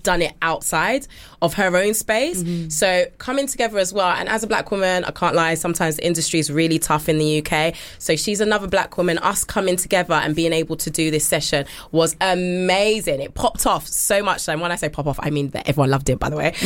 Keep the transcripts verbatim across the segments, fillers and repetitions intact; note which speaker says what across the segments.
Speaker 1: done it outside of her own space. Mm-hmm. So coming together as well. And as a black woman, I can't lie, sometimes the industry is really tough in the U K. So she's another black woman. Us coming together and being able to do this session was amazing. It popped off so much. So when I say pop off, I mean that everyone loved it, by the way.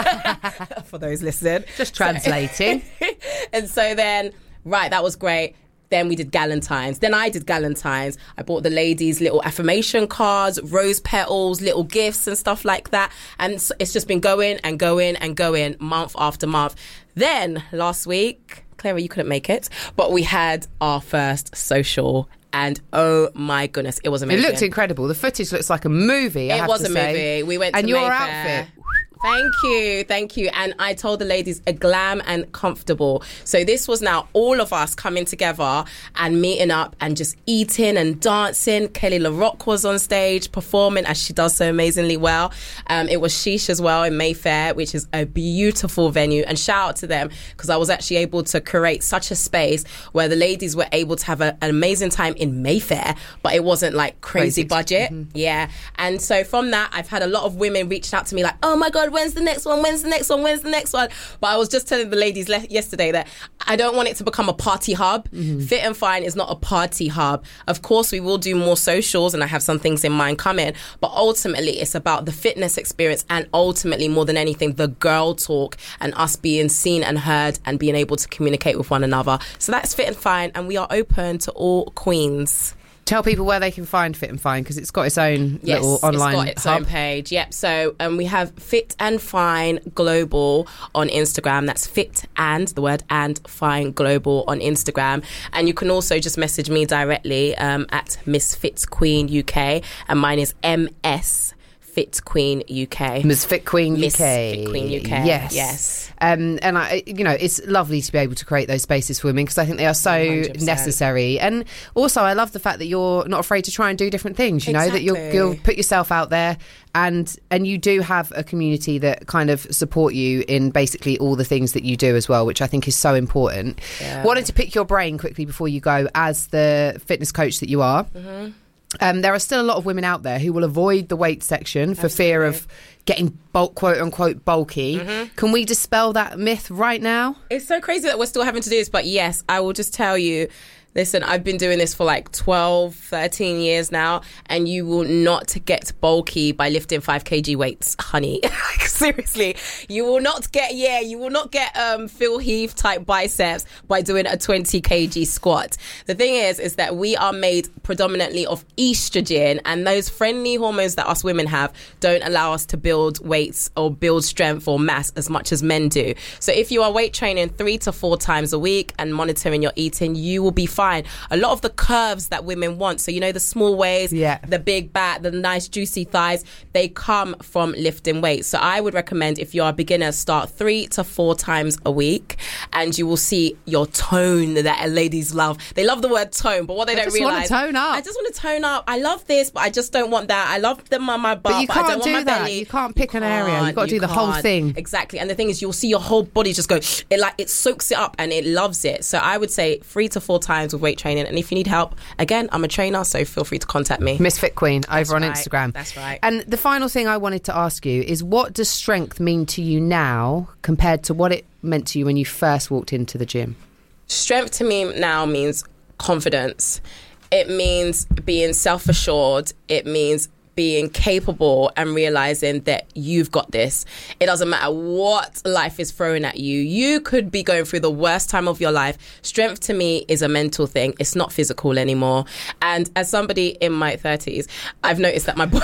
Speaker 1: For those listening.
Speaker 2: Just translating.
Speaker 1: So, and so then, right, that was great. Then we did Galentine's. Then I did Galentine's. I bought the ladies little affirmation cards, rose petals, little gifts and stuff like that. And it's just been going and going and going month after month. Then last week, Clara, you couldn't make it, but we had our first social. And oh my goodness, it was amazing.
Speaker 2: It looked incredible. The footage looks like a movie. I
Speaker 1: it
Speaker 2: have
Speaker 1: was
Speaker 2: to
Speaker 1: a
Speaker 2: say.
Speaker 1: movie. We went to
Speaker 2: and your
Speaker 1: Mayfair.
Speaker 2: outfit.
Speaker 1: Thank you, thank you. And I told the ladies, a glam and comfortable. So this was now all of us coming together and meeting up and just eating and dancing. Kelly LaRock was on stage performing, as she does so amazingly well. Um, it was Sheesh as well in Mayfair, which is a beautiful venue. And shout out to them, because I was actually able to create such a space where the ladies were able to have a, an amazing time in Mayfair, but it wasn't like crazy, crazy. budget. Mm-hmm. Yeah. And so from that, I've had a lot of women reaching out to me like, oh my God, when's the next one? When's the next one? When's the next one? But I was just telling the ladies le- yesterday that I don't want it to become a party hub. Mm-hmm. Fit and Fine is not a party hub. Of course, we will do more socials and I have some things in mind coming, but ultimately it's about the fitness experience and ultimately more than anything, the girl talk and us being seen and heard and being able to communicate with one another. So that's Fit and Fine, and we are open to all queens.
Speaker 2: Tell people where they can find Fit and Fine, because it's got its own
Speaker 1: yes,
Speaker 2: little online
Speaker 1: it's got its
Speaker 2: hub.
Speaker 1: own page. Yep. So um, we have Fit and Fine Global on Instagram. That's Fit and, the word and, Fine Global on Instagram. And you can also just message me directly um, at Miss Fit Queen U K. And mine is M S Fit Queen U K.
Speaker 2: Miss Fit Queen
Speaker 1: Miss
Speaker 2: U K.
Speaker 1: Fit Queen U K.
Speaker 2: Yes.
Speaker 1: Yes.
Speaker 2: Um, and I, you know, it's lovely to be able to create those spaces for women, because I think they are so
Speaker 1: one hundred percent
Speaker 2: necessary. And also, I love the fact that you're not afraid to try and do different things. You
Speaker 1: exactly.
Speaker 2: know, that you'll, you'll put yourself out there, and and you do have a community that kind of support you in basically all the things that you do as well, which I think is so important. Yeah. Wanted to pick your brain quickly before you go, as the fitness coach that you are. Mm-hmm. Um, there are still a lot of women out there who will avoid the weight section for Absolutely. fear of getting bulk, quote unquote bulky. Mm-hmm. Can we dispel that myth right now?
Speaker 1: It's so crazy that we're still having to do this, but yes, I will just tell you, listen, I've been doing this for like twelve, thirteen years now, and you will not get bulky by lifting five kilogram weights, honey. Seriously, you will not get, yeah, you will not get um, Phil Heath type biceps by doing a twenty kilogram squat. The thing is, is that we are made predominantly of estrogen, and those friendly hormones that us women have don't allow us to build weights or build strength or mass as much as men do. So if you are weight training three to four times a week and monitoring your eating, you will be fine. A lot of the curves that women want, so you know, the small waist,
Speaker 2: yeah.
Speaker 1: the big back, the nice juicy thighs, they come from lifting weights. So I would recommend, if you are a beginner, start three to four times a week, and you will see your tone that ladies love. They love the word tone, but what they
Speaker 2: I
Speaker 1: don't
Speaker 2: just
Speaker 1: realize,
Speaker 2: want to tone up.
Speaker 1: I just want to tone up. I love this, but I just don't want that. I love them on my butt,
Speaker 2: but you
Speaker 1: but
Speaker 2: can't
Speaker 1: I don't
Speaker 2: do
Speaker 1: want my
Speaker 2: that.
Speaker 1: belly.
Speaker 2: You can't pick
Speaker 1: you
Speaker 2: an area. You've got to do
Speaker 1: you
Speaker 2: the whole
Speaker 1: can't.
Speaker 2: thing.
Speaker 1: Exactly. And the thing is, you'll see your whole body just go, it like it soaks it up and it loves it. So I would say three to four times with weight training. And if you need help, again, I'm a trainer, so feel free to contact me.
Speaker 2: Miss Fit Queen over
Speaker 1: That's
Speaker 2: on
Speaker 1: right.
Speaker 2: Instagram.
Speaker 1: That's right.
Speaker 2: And the final thing I wanted to ask you is, what does strength mean to you now compared to what it meant to you when you first walked into the gym?
Speaker 1: Strength to me now means confidence. It means being self-assured. It means being capable and realizing that you've got this. It doesn't matter what life is throwing at you. You could be going through the worst time of your life. Strength to me is a mental thing. It's not physical anymore. And as somebody in my thirties, I've noticed that my body...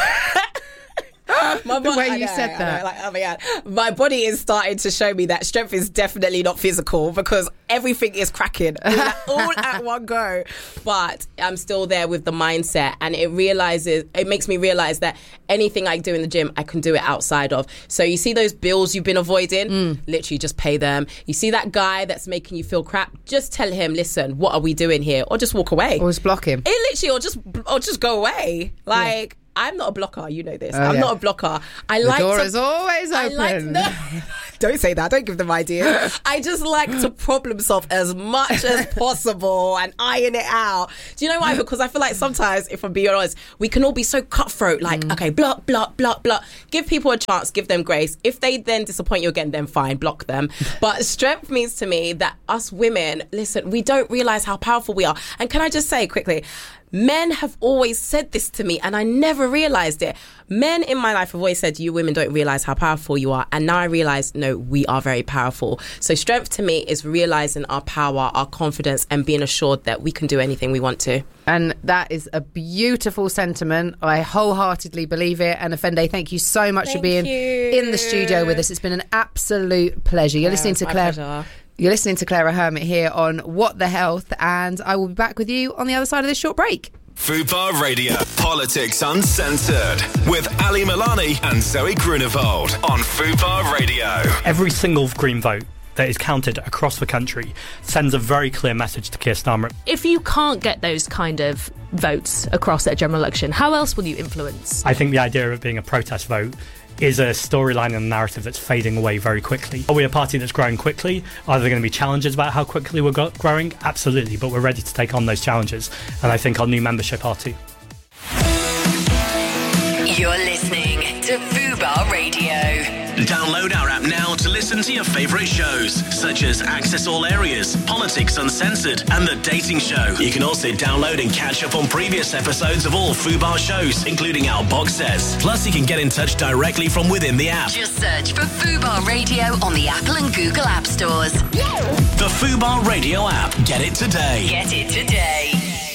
Speaker 1: My
Speaker 2: the
Speaker 1: body,
Speaker 2: way
Speaker 1: I
Speaker 2: you
Speaker 1: know,
Speaker 2: said
Speaker 1: I
Speaker 2: that.
Speaker 1: know, like, oh my God. My body is starting to show me that strength is definitely not physical, because everything is cracking all, at, all at one go. But I'm still there with the mindset, and it realizes it makes me realize that anything I do in the gym, I can do it outside of. So you see those bills you've been avoiding, mm. literally just pay them. You see that guy that's making you feel crap, just tell him, listen, what are we doing here? Or just walk away.
Speaker 2: Or just block him.
Speaker 1: It literally, or just, or just go away. Like... Yeah. I'm not a blocker, you know this.
Speaker 2: Oh,
Speaker 1: I'm
Speaker 2: yeah.
Speaker 1: not a blocker. I
Speaker 2: the
Speaker 1: like
Speaker 2: door
Speaker 1: to,
Speaker 2: is always open.
Speaker 1: I like, no, Don't say that. Don't give them ideas. I just like to problem solve as much as possible and iron it out. Do you know why? Because I feel like sometimes, if I'm being honest, we can all be so cutthroat. Like, mm. okay, block, block, block, block. Give people a chance. Give them grace. If they then disappoint you again, then fine, block them. But strength means to me that us women, listen, we don't realise how powerful we are. And can I just say quickly, men have always said this to me and I never realised it. Men in my life have always said, you women don't realise how powerful you are. And now I realise, no, we are very powerful. So strength to me is realising our power, our confidence, and being assured that we can do anything we want to.
Speaker 2: And that is a beautiful sentiment. I wholeheartedly believe it. And Afende, thank you so much
Speaker 1: thank
Speaker 2: for being
Speaker 1: you.
Speaker 2: in the studio with us. It's been an absolute pleasure. You're
Speaker 1: yeah,
Speaker 2: listening to Claire.
Speaker 1: Pleasure.
Speaker 2: You're listening to Clara Hermit here on What the Health, and I will be back with you on the other side of this short break.
Speaker 3: Fubar Radio, Politics Uncensored, with Ali Milani and Zoe Grunewald on Fubar Radio.
Speaker 4: Every single Green vote that is counted across the country sends a very clear message to Keir Starmer.
Speaker 5: If you can't get those kind of votes across at a general election, how else will you influence?
Speaker 4: I think the idea of it being a protest vote is a storyline and a narrative that's fading away very quickly. Are we a party that's growing quickly? Are there going to be challenges about how quickly we're go- growing? Absolutely, but we're ready to take on those challenges, and I think our new membership are too.
Speaker 6: You're listening to Fubar Radio.
Speaker 7: Download our app now to listen to your favourite shows, such as Access All Areas, Politics Uncensored, and The Dating Show. You can also download and catch up on previous episodes of all Fubar shows, including our box sets. Plus, you can get in touch directly from within the app.
Speaker 6: Just search for Fubar Radio on the Apple and Google App Stores.
Speaker 7: The Fubar Radio app. Get it today.
Speaker 6: Get it today.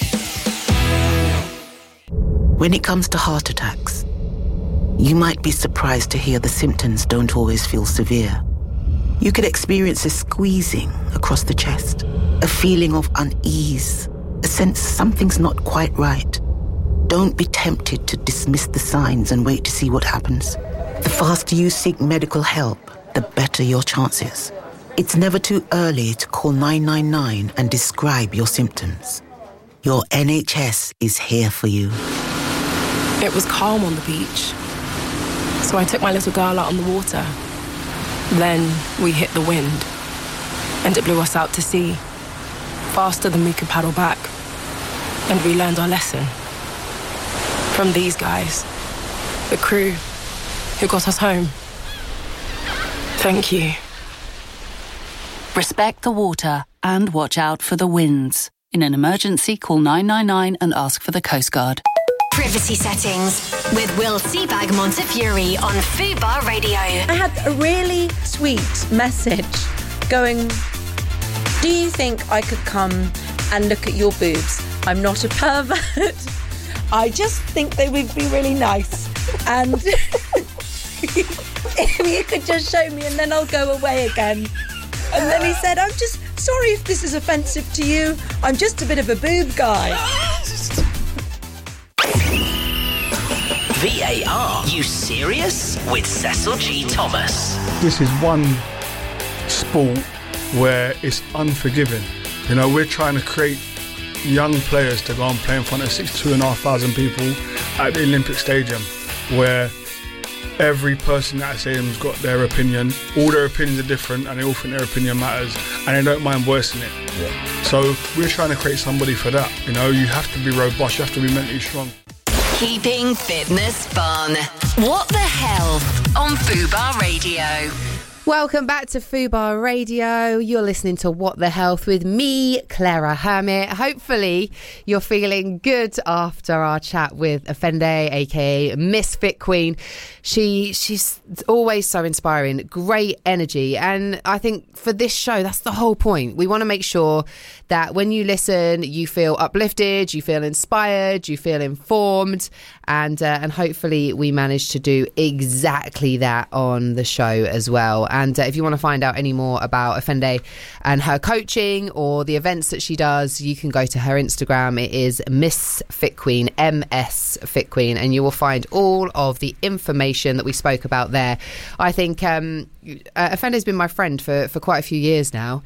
Speaker 8: When it comes to heart attacks, you might be surprised to hear the symptoms don't always feel severe. You could experience a squeezing across the chest, a feeling of unease, a sense something's not quite right. Don't be tempted to dismiss the signs and wait to see what happens. The faster you seek medical help, the better your chances. It's never too early to call nine nine nine and describe your symptoms. Your N H S is here for you.
Speaker 9: It was calm on the beach, so I took my little girl out on the water. Then we hit the wind, and it blew us out to sea, faster than we could paddle back. And we learned our lesson from these guys, the crew who got us home. Thank you.
Speaker 10: Respect the water and watch out for the winds. In an emergency, call nine nine nine and ask for the Coast Guard.
Speaker 6: Privacy settings with Will Seabag Montefiore on Fubar Radio.
Speaker 11: I had a really sweet message going, do you think I could come and look at your boobs? I'm not a pervert. I just think they would be really nice. And if you could just show me and then I'll go away again. And then he said, I'm just sorry if this is offensive to you. I'm just a bit of a boob guy.
Speaker 7: V A R, you serious? With Cecil G. Thomas.
Speaker 12: This is one sport where it's unforgiving. You know, we're trying to create young players to go and play in front of sixty-two and a half thousand people at the Olympic Stadium, where every person at that stadium's got their opinion. All their opinions are different and they all think their opinion matters and they don't mind voicing it. Yeah. So we're trying to create somebody for that. You know, you have to be robust, you have to be mentally strong.
Speaker 6: Keeping fitness fun. What the Health on Fubar Radio.
Speaker 2: Welcome back to Fubar Radio. You're listening to What the Health with me, Clara Hermit. Hopefully you're feeling good after our chat with Afende, aka Miss Fit Queen. She she's always so inspiring, great energy, and I think for this show that's the whole point. We want to make sure that when you listen you feel uplifted, you feel inspired, you feel informed, and uh, and hopefully we manage to do exactly that on the show as well. And uh, if you want to find out any more about Afende and her coaching or the events that she does, you can go to her Instagram. It is Miss Fit Queen, M S Fit Queen, and you will find all of the information that we spoke about there. I think um, uh, Afende's been my friend for, for quite a few years now,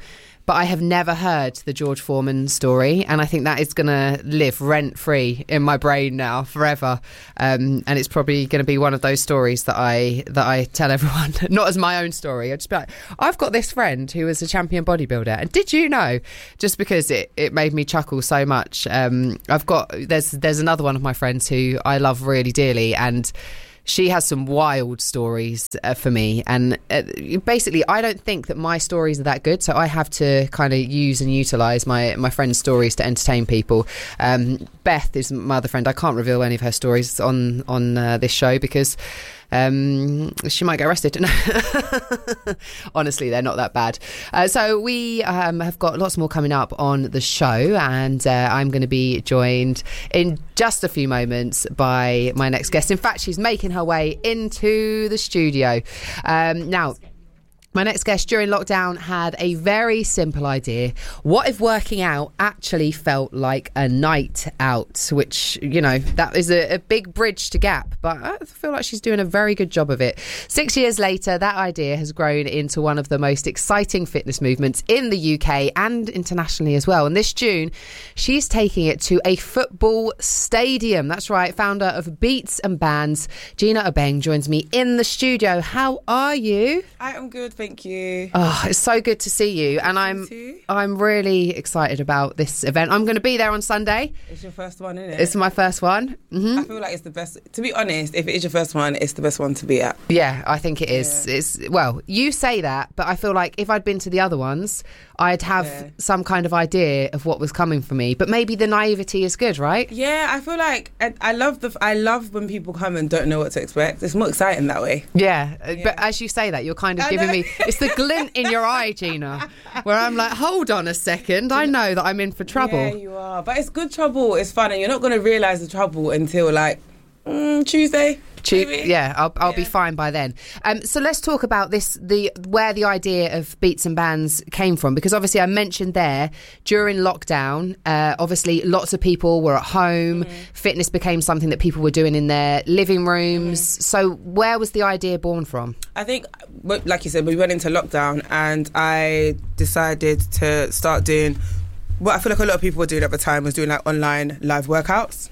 Speaker 2: but I have never heard the George Foreman story, and I think that is going to live rent-free in my brain now forever. Um, and it's probably going to be one of those stories that I that I tell everyone, not as my own story. I'd just be like, I've got this friend who was a champion bodybuilder, and did you know? Just because it, it made me chuckle so much. Um, I've got there's there's another one of my friends who I love really dearly, and she has some wild stories uh, for me, and uh, basically I don't think that my stories are that good, so I have to kind of use and utilise my, my friends' stories to entertain people. Um, Beth is my other friend. I can't reveal any of her stories on, on uh, this show because um, she might get arrested. Honestly, they're not that bad. Uh, so we um, have got lots more coming up on the show, and uh, I'm going to be joined in just a few moments by my next guest. In fact, she's making her way into the studio. Um, now, my next guest during lockdown had a very simple idea. What if working out actually felt like a night out? Which, you know, that is a, a big bridge to gap, but I feel like she's doing a very good job of it. Six years later, that idea has grown into one of the most exciting fitness movements in the U K and internationally as well. And this June, she's taking it to a football stadium. That's right, founder of Beats and Bands, Gina Obeng, joins me in the studio. How are you?
Speaker 13: I am good, thank you.
Speaker 2: Oh, it's so good to see you, and I'm I'm really excited about this event. I'm going to be there on Sunday.
Speaker 13: It's your first one, isn't it?
Speaker 2: It's my first one. Mm-hmm.
Speaker 13: I feel like it's the best. To be honest, if it is your first one, it's the best one to be at.
Speaker 2: Yeah, I think it is. Yeah. It's well, you say that, but I feel like if I'd been to the other ones, I'd have yeah. some kind of idea of what was coming for me. But maybe the naivety is good, right?
Speaker 13: Yeah, I feel like I, I love the I love when people come and don't know what to expect. It's more exciting that way.
Speaker 2: Yeah, yeah. But as you say that, you're kind of
Speaker 13: I
Speaker 2: giving
Speaker 13: know.
Speaker 2: me it's the glint in your eye, Gina, where I'm like, hold on a second, I know that I'm in for trouble.
Speaker 13: Yeah, you are. But it's good trouble. It's fun, and you're not going to realise the trouble until like mm, Tuesday.
Speaker 2: Maybe. Yeah, I'll, I'll yeah. be fine by then. Um, so let's talk about this, the where the idea of Beats and Bands came from, because obviously I mentioned there during lockdown, uh, obviously lots of people were at home. Mm-hmm. Fitness became something that people were doing in their living rooms. Mm-hmm. So where was the idea born from?
Speaker 13: I think, like you said, we went into lockdown and I decided to start doing what I feel like a lot of people were doing at the time, was doing like online live workouts.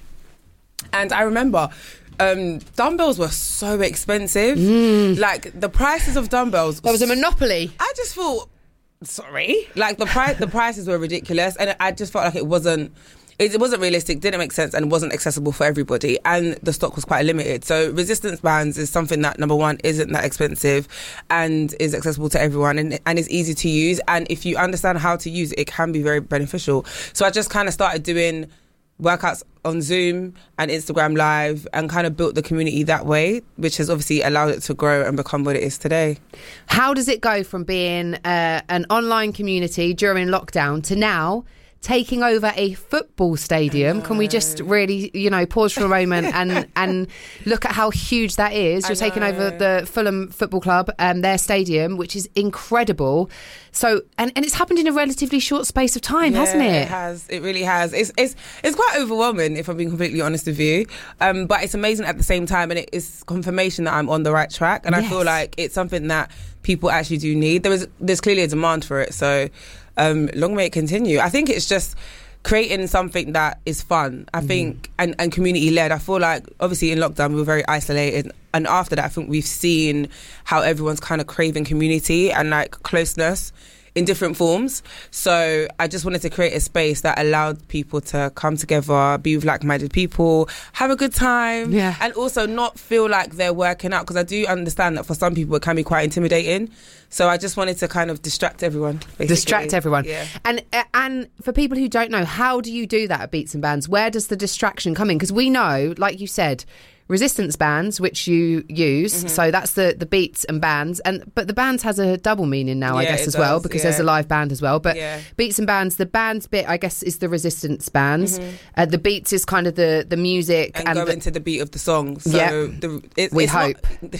Speaker 13: And I remember Um, dumbbells were so expensive.
Speaker 2: Mm.
Speaker 13: Like the prices of dumbbells.
Speaker 2: There was a monopoly.
Speaker 13: I just thought, sorry, like the price, the prices were ridiculous, and I just felt like it wasn't, it, it wasn't realistic, didn't make sense, and wasn't accessible for everybody. And the stock was quite limited. So resistance bands is something that, number one, isn't that expensive and is accessible to everyone, and and is easy to use. And if you understand how to use it, it can be very beneficial. So I just kind of started doing workouts on Zoom and Instagram Live and kind of built the community that way, which has obviously allowed it to grow and become what it is today.
Speaker 2: How does it go from being uh, an online community during lockdown to now taking over a football stadium? Can we just really, you know, pause for a moment and and look at how huge that is? You're taking over the Fulham Football Club and their stadium, which is incredible. So, and, and it's happened in a relatively short space of time,
Speaker 13: yeah,
Speaker 2: hasn't it?
Speaker 13: It has. It really has. It's it's it's quite overwhelming, if I'm being completely honest with you. Um, but it's amazing at the same time, and it is confirmation that I'm on the right track. And yes. I feel like it's something that people actually do need. There is there's clearly a demand for it. So um, long may it continue. I think it's just creating something that is fun, I think, mm. and, and community-led. I feel like, obviously, in lockdown, we were very isolated. And after that, I think we've seen how everyone's kind of craving community and, like, closeness in different forms. So I just wanted to create a space that allowed people to come together, be with like-minded people, have a good time,
Speaker 2: yeah.
Speaker 13: and also not feel like they're working out, because I do understand that for some people it can be quite intimidating. So I just wanted to kind of distract everyone, basically.
Speaker 2: Distract everyone.
Speaker 13: Yeah.
Speaker 2: And and for people who don't know, how do you do that at Beats and Bands? Where does the distraction come in? Because we know, like you said, resistance bands, which you use, mm-hmm. so that's the the Beats and Bands, and but the Bands has a double meaning now,
Speaker 13: yeah,
Speaker 2: I guess, as
Speaker 13: does,
Speaker 2: well, because
Speaker 13: yeah.
Speaker 2: there's a live band as well. But
Speaker 13: yeah.
Speaker 2: Beats and Bands, the Bands bit, I guess, is the resistance bands.
Speaker 13: Mm-hmm.
Speaker 2: Uh, the Beats is kind of the the music
Speaker 13: and,
Speaker 2: and
Speaker 13: go
Speaker 2: the,
Speaker 13: into the beat of the song. So
Speaker 2: yeah,
Speaker 13: the, it,
Speaker 2: we
Speaker 13: it's
Speaker 2: hope.
Speaker 13: Not,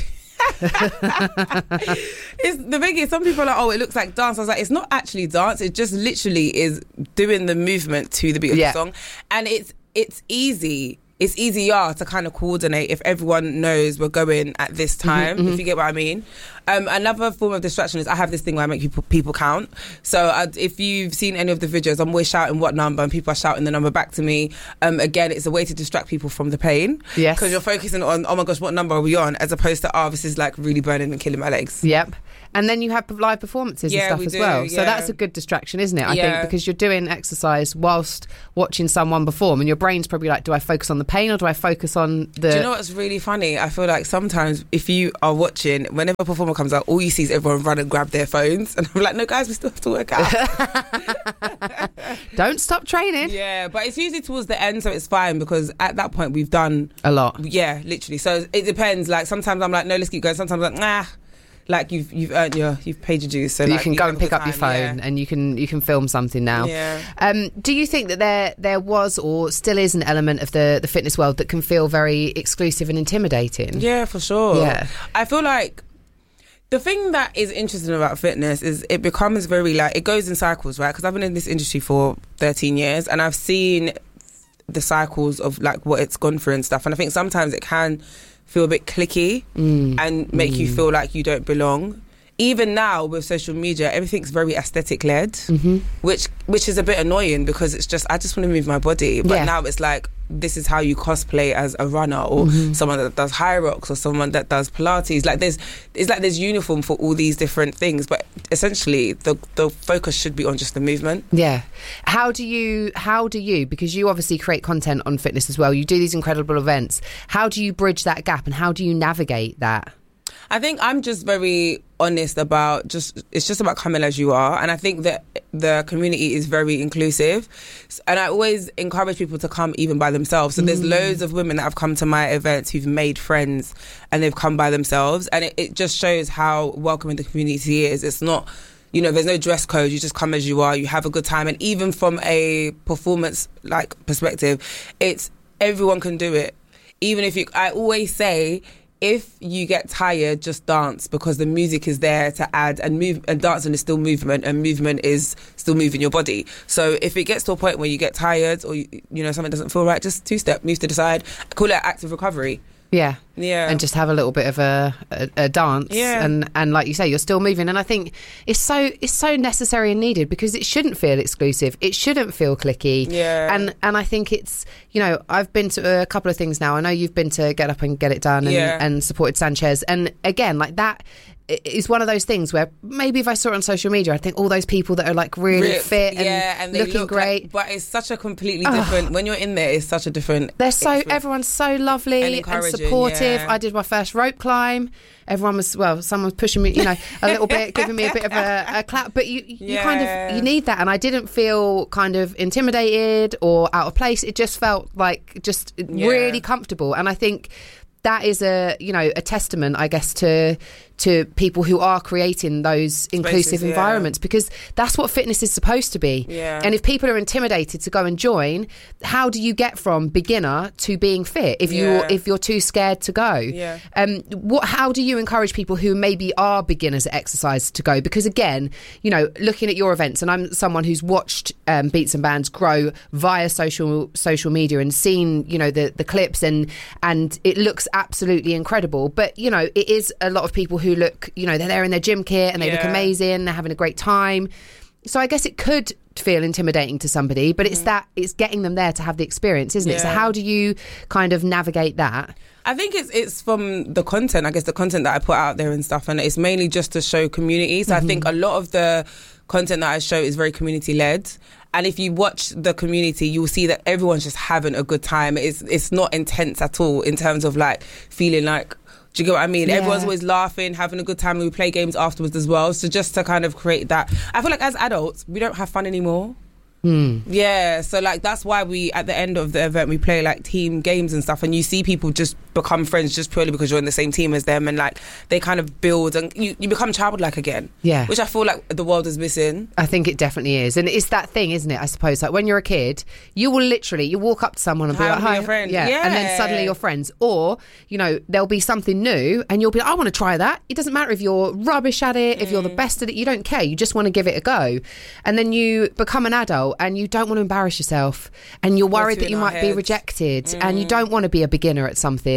Speaker 13: it's the thing is, some people are like, oh, it looks like dance. I was like, it's not actually dance. It just literally is doing the movement to the beat of
Speaker 2: yeah.
Speaker 13: the song, and it's it's easy. It's easier to kind of coordinate if everyone knows we're going at this time,
Speaker 2: mm-hmm,
Speaker 13: if you get what I mean. Um, another form of distraction is I have this thing where I make people people count. So I, if you've seen any of the videos, I'm always shouting what number, and people are shouting the number back to me. Um, again, it's a way to distract people from the pain.
Speaker 2: Yes.
Speaker 13: Because you're focusing on, oh my gosh, what number are we on? As opposed to, oh, this is like really burning and killing my legs.
Speaker 2: Yep. And then you have live performances
Speaker 13: Yeah,
Speaker 2: and stuff
Speaker 13: we
Speaker 2: as
Speaker 13: do,
Speaker 2: well. So
Speaker 13: yeah.
Speaker 2: that's a good distraction, isn't it? I
Speaker 13: Yeah.
Speaker 2: think, because you're doing exercise whilst watching someone perform, and your brain's probably like, do I focus on the pain or do I focus on the...
Speaker 13: Do you know what's really funny? I feel like sometimes if you are watching, whenever a performer comes out, all you see is everyone run and grab their phones. And I'm like, no, guys, we still have to work out.
Speaker 2: Don't stop training.
Speaker 13: Yeah, but it's usually towards the end, so it's fine, because at that point we've done...
Speaker 2: A lot.
Speaker 13: Yeah, literally. So it depends. Like, sometimes I'm like, no, let's keep going. Sometimes I'm like, nah. Like, you've you've earned your, you've paid your dues. So
Speaker 2: you
Speaker 13: like,
Speaker 2: can
Speaker 13: you
Speaker 2: go
Speaker 13: have
Speaker 2: and
Speaker 13: a
Speaker 2: pick
Speaker 13: good
Speaker 2: up your
Speaker 13: time,
Speaker 2: phone and you can you can film something now.
Speaker 13: Yeah.
Speaker 2: Um, do you think that there there was or still is an element of the, the fitness world that can feel very exclusive and intimidating?
Speaker 13: Yeah, for sure.
Speaker 2: Yeah.
Speaker 13: I feel like the thing that is interesting about fitness is it becomes very, like, it goes in cycles, right? Because I've been in this industry for thirteen years and I've seen the cycles of, like, what it's gone through and stuff. And I think sometimes it can feel a bit cliquey
Speaker 2: mm.
Speaker 13: and make
Speaker 2: mm.
Speaker 13: you feel like you don't belong. Even now with social media, everything's very aesthetic led,
Speaker 2: mm-hmm.
Speaker 13: which which is a bit annoying, because it's just, I just want to move my body. But
Speaker 2: Yeah.
Speaker 13: now it's like, this is how you cosplay as a runner, or
Speaker 2: Mm-hmm.
Speaker 13: someone that does high rocks, or someone that does Pilates. Like, there's, it's like there's uniform for all these different things, but essentially the the focus should be on just the movement.
Speaker 2: Yeah. How do you, how do you, because you obviously create content on fitness as well, you do these incredible events, how do you bridge that gap and how do you navigate that?
Speaker 13: I think I'm just very honest about just, it's just about coming as you are. And I think that the community is very inclusive. And I always encourage people to come even by themselves. So there's
Speaker 2: Mm.
Speaker 13: loads of women that have come to my events who've made friends and they've come by themselves. And it, it just shows how welcoming the community is. It's not, you know, there's no dress code. You just come as you are. You have a good time. And even from a performance like perspective, it's everyone can do it. Even if you, I always say, if you get tired, just dance, because the music is there to add, and move, and dancing is still movement, and movement is still moving your body. So if it gets to a point where you get tired, or you, you know, something doesn't feel right, just two step, move to the side, call it active recovery.
Speaker 2: Yeah.
Speaker 13: Yeah.
Speaker 2: And just have a little bit of a, a, a dance.
Speaker 13: Yeah.
Speaker 2: And, and like you say, you're still moving. And I think it's so it's so necessary and needed, because it shouldn't feel exclusive. It shouldn't feel cliquey.
Speaker 13: Yeah.
Speaker 2: And and I think it's, you know, I've been to a couple of things now. I know you've been to Get Up and Get It Done and,
Speaker 13: Yeah.
Speaker 2: and supported Sanchez. And again, like that is one of those things where maybe if I saw it on social media, I think all those people that are like really
Speaker 13: Ripped,
Speaker 2: fit and,
Speaker 13: yeah, and they
Speaker 2: looking
Speaker 13: look
Speaker 2: great.
Speaker 13: like, but it's such a completely different, when you're in there, it's such a different.
Speaker 2: They're so,
Speaker 13: experience.
Speaker 2: everyone's so lovely
Speaker 13: And
Speaker 2: and,
Speaker 13: encouraging,
Speaker 2: supportive.
Speaker 13: yeah.
Speaker 2: I did my first rope climb. Everyone was, well, someone was pushing me, you know, a little bit, giving me a bit of a, a clap. But you, you kind
Speaker 13: Yeah.
Speaker 2: of, you need that. And I didn't feel kind of intimidated or out of place. It just felt like just
Speaker 13: Yeah.
Speaker 2: really comfortable. And I think that is a, you know, a testament, I guess, to to people who are creating those inclusive
Speaker 13: yeah.
Speaker 2: environments, because that's what fitness is supposed to be.
Speaker 13: Yeah.
Speaker 2: And if people are intimidated to go and join, how do you get from beginner to being fit if
Speaker 13: Yeah.
Speaker 2: you're if you're too scared to go?
Speaker 13: Yeah.
Speaker 2: Um, what? How do you encourage people who maybe are beginners at exercise to go? Because again, you know, looking at your events, and I'm someone who's watched um, Beats and Bands grow via social social media and seen, you know, the the clips, and and it looks absolutely incredible. But you know, it is a lot of people who look, you know, they're there in their gym kit and they look
Speaker 13: Yeah.
Speaker 2: amazing, they're having a great time. So I guess it could feel intimidating to somebody, but it's that it's getting them there to have the experience, isn't it? So
Speaker 13: Yeah.
Speaker 2: how do you kind of navigate that?
Speaker 13: I think it's it's from the content, I guess the content that I put out there and stuff, and it's mainly just to show community. So I think a lot of the content that I show is very community led. And if you watch the community, you'll see that everyone's just having a good time. It's it's not intense at all in terms of like feeling like, do you get what I mean?
Speaker 2: Yeah.
Speaker 13: Everyone's always laughing, having a good time. We play games afterwards as well. So just to kind of create that. I feel like as adults, we don't have fun anymore.
Speaker 2: Hmm.
Speaker 13: Yeah, so like that's why we at the end of the event we play like team games and stuff, and you see people just become friends just purely because you're in the same team as them, and like they kind of build and you, you become childlike again.
Speaker 2: Yeah.
Speaker 13: Which I feel like the world is missing.
Speaker 2: I think it definitely is. And it's that thing, isn't it? I suppose, like when you're a kid, you will literally, you walk up to someone and be
Speaker 13: Hi,
Speaker 2: like,
Speaker 13: I'm
Speaker 2: hi.
Speaker 13: your friend.
Speaker 2: Yeah. And then
Speaker 13: Yeah.
Speaker 2: suddenly you're friends. Or, you know, there'll be something new and you'll be like, I want to try that. It doesn't matter if you're rubbish at it, if you're the best at it, you don't care. You just want to give it a go. And then you become an adult and you don't want to embarrass yourself and you're worried
Speaker 13: too
Speaker 2: that
Speaker 13: in
Speaker 2: you
Speaker 13: our
Speaker 2: might be
Speaker 13: heads.
Speaker 2: rejected and you don't want to be a beginner at something.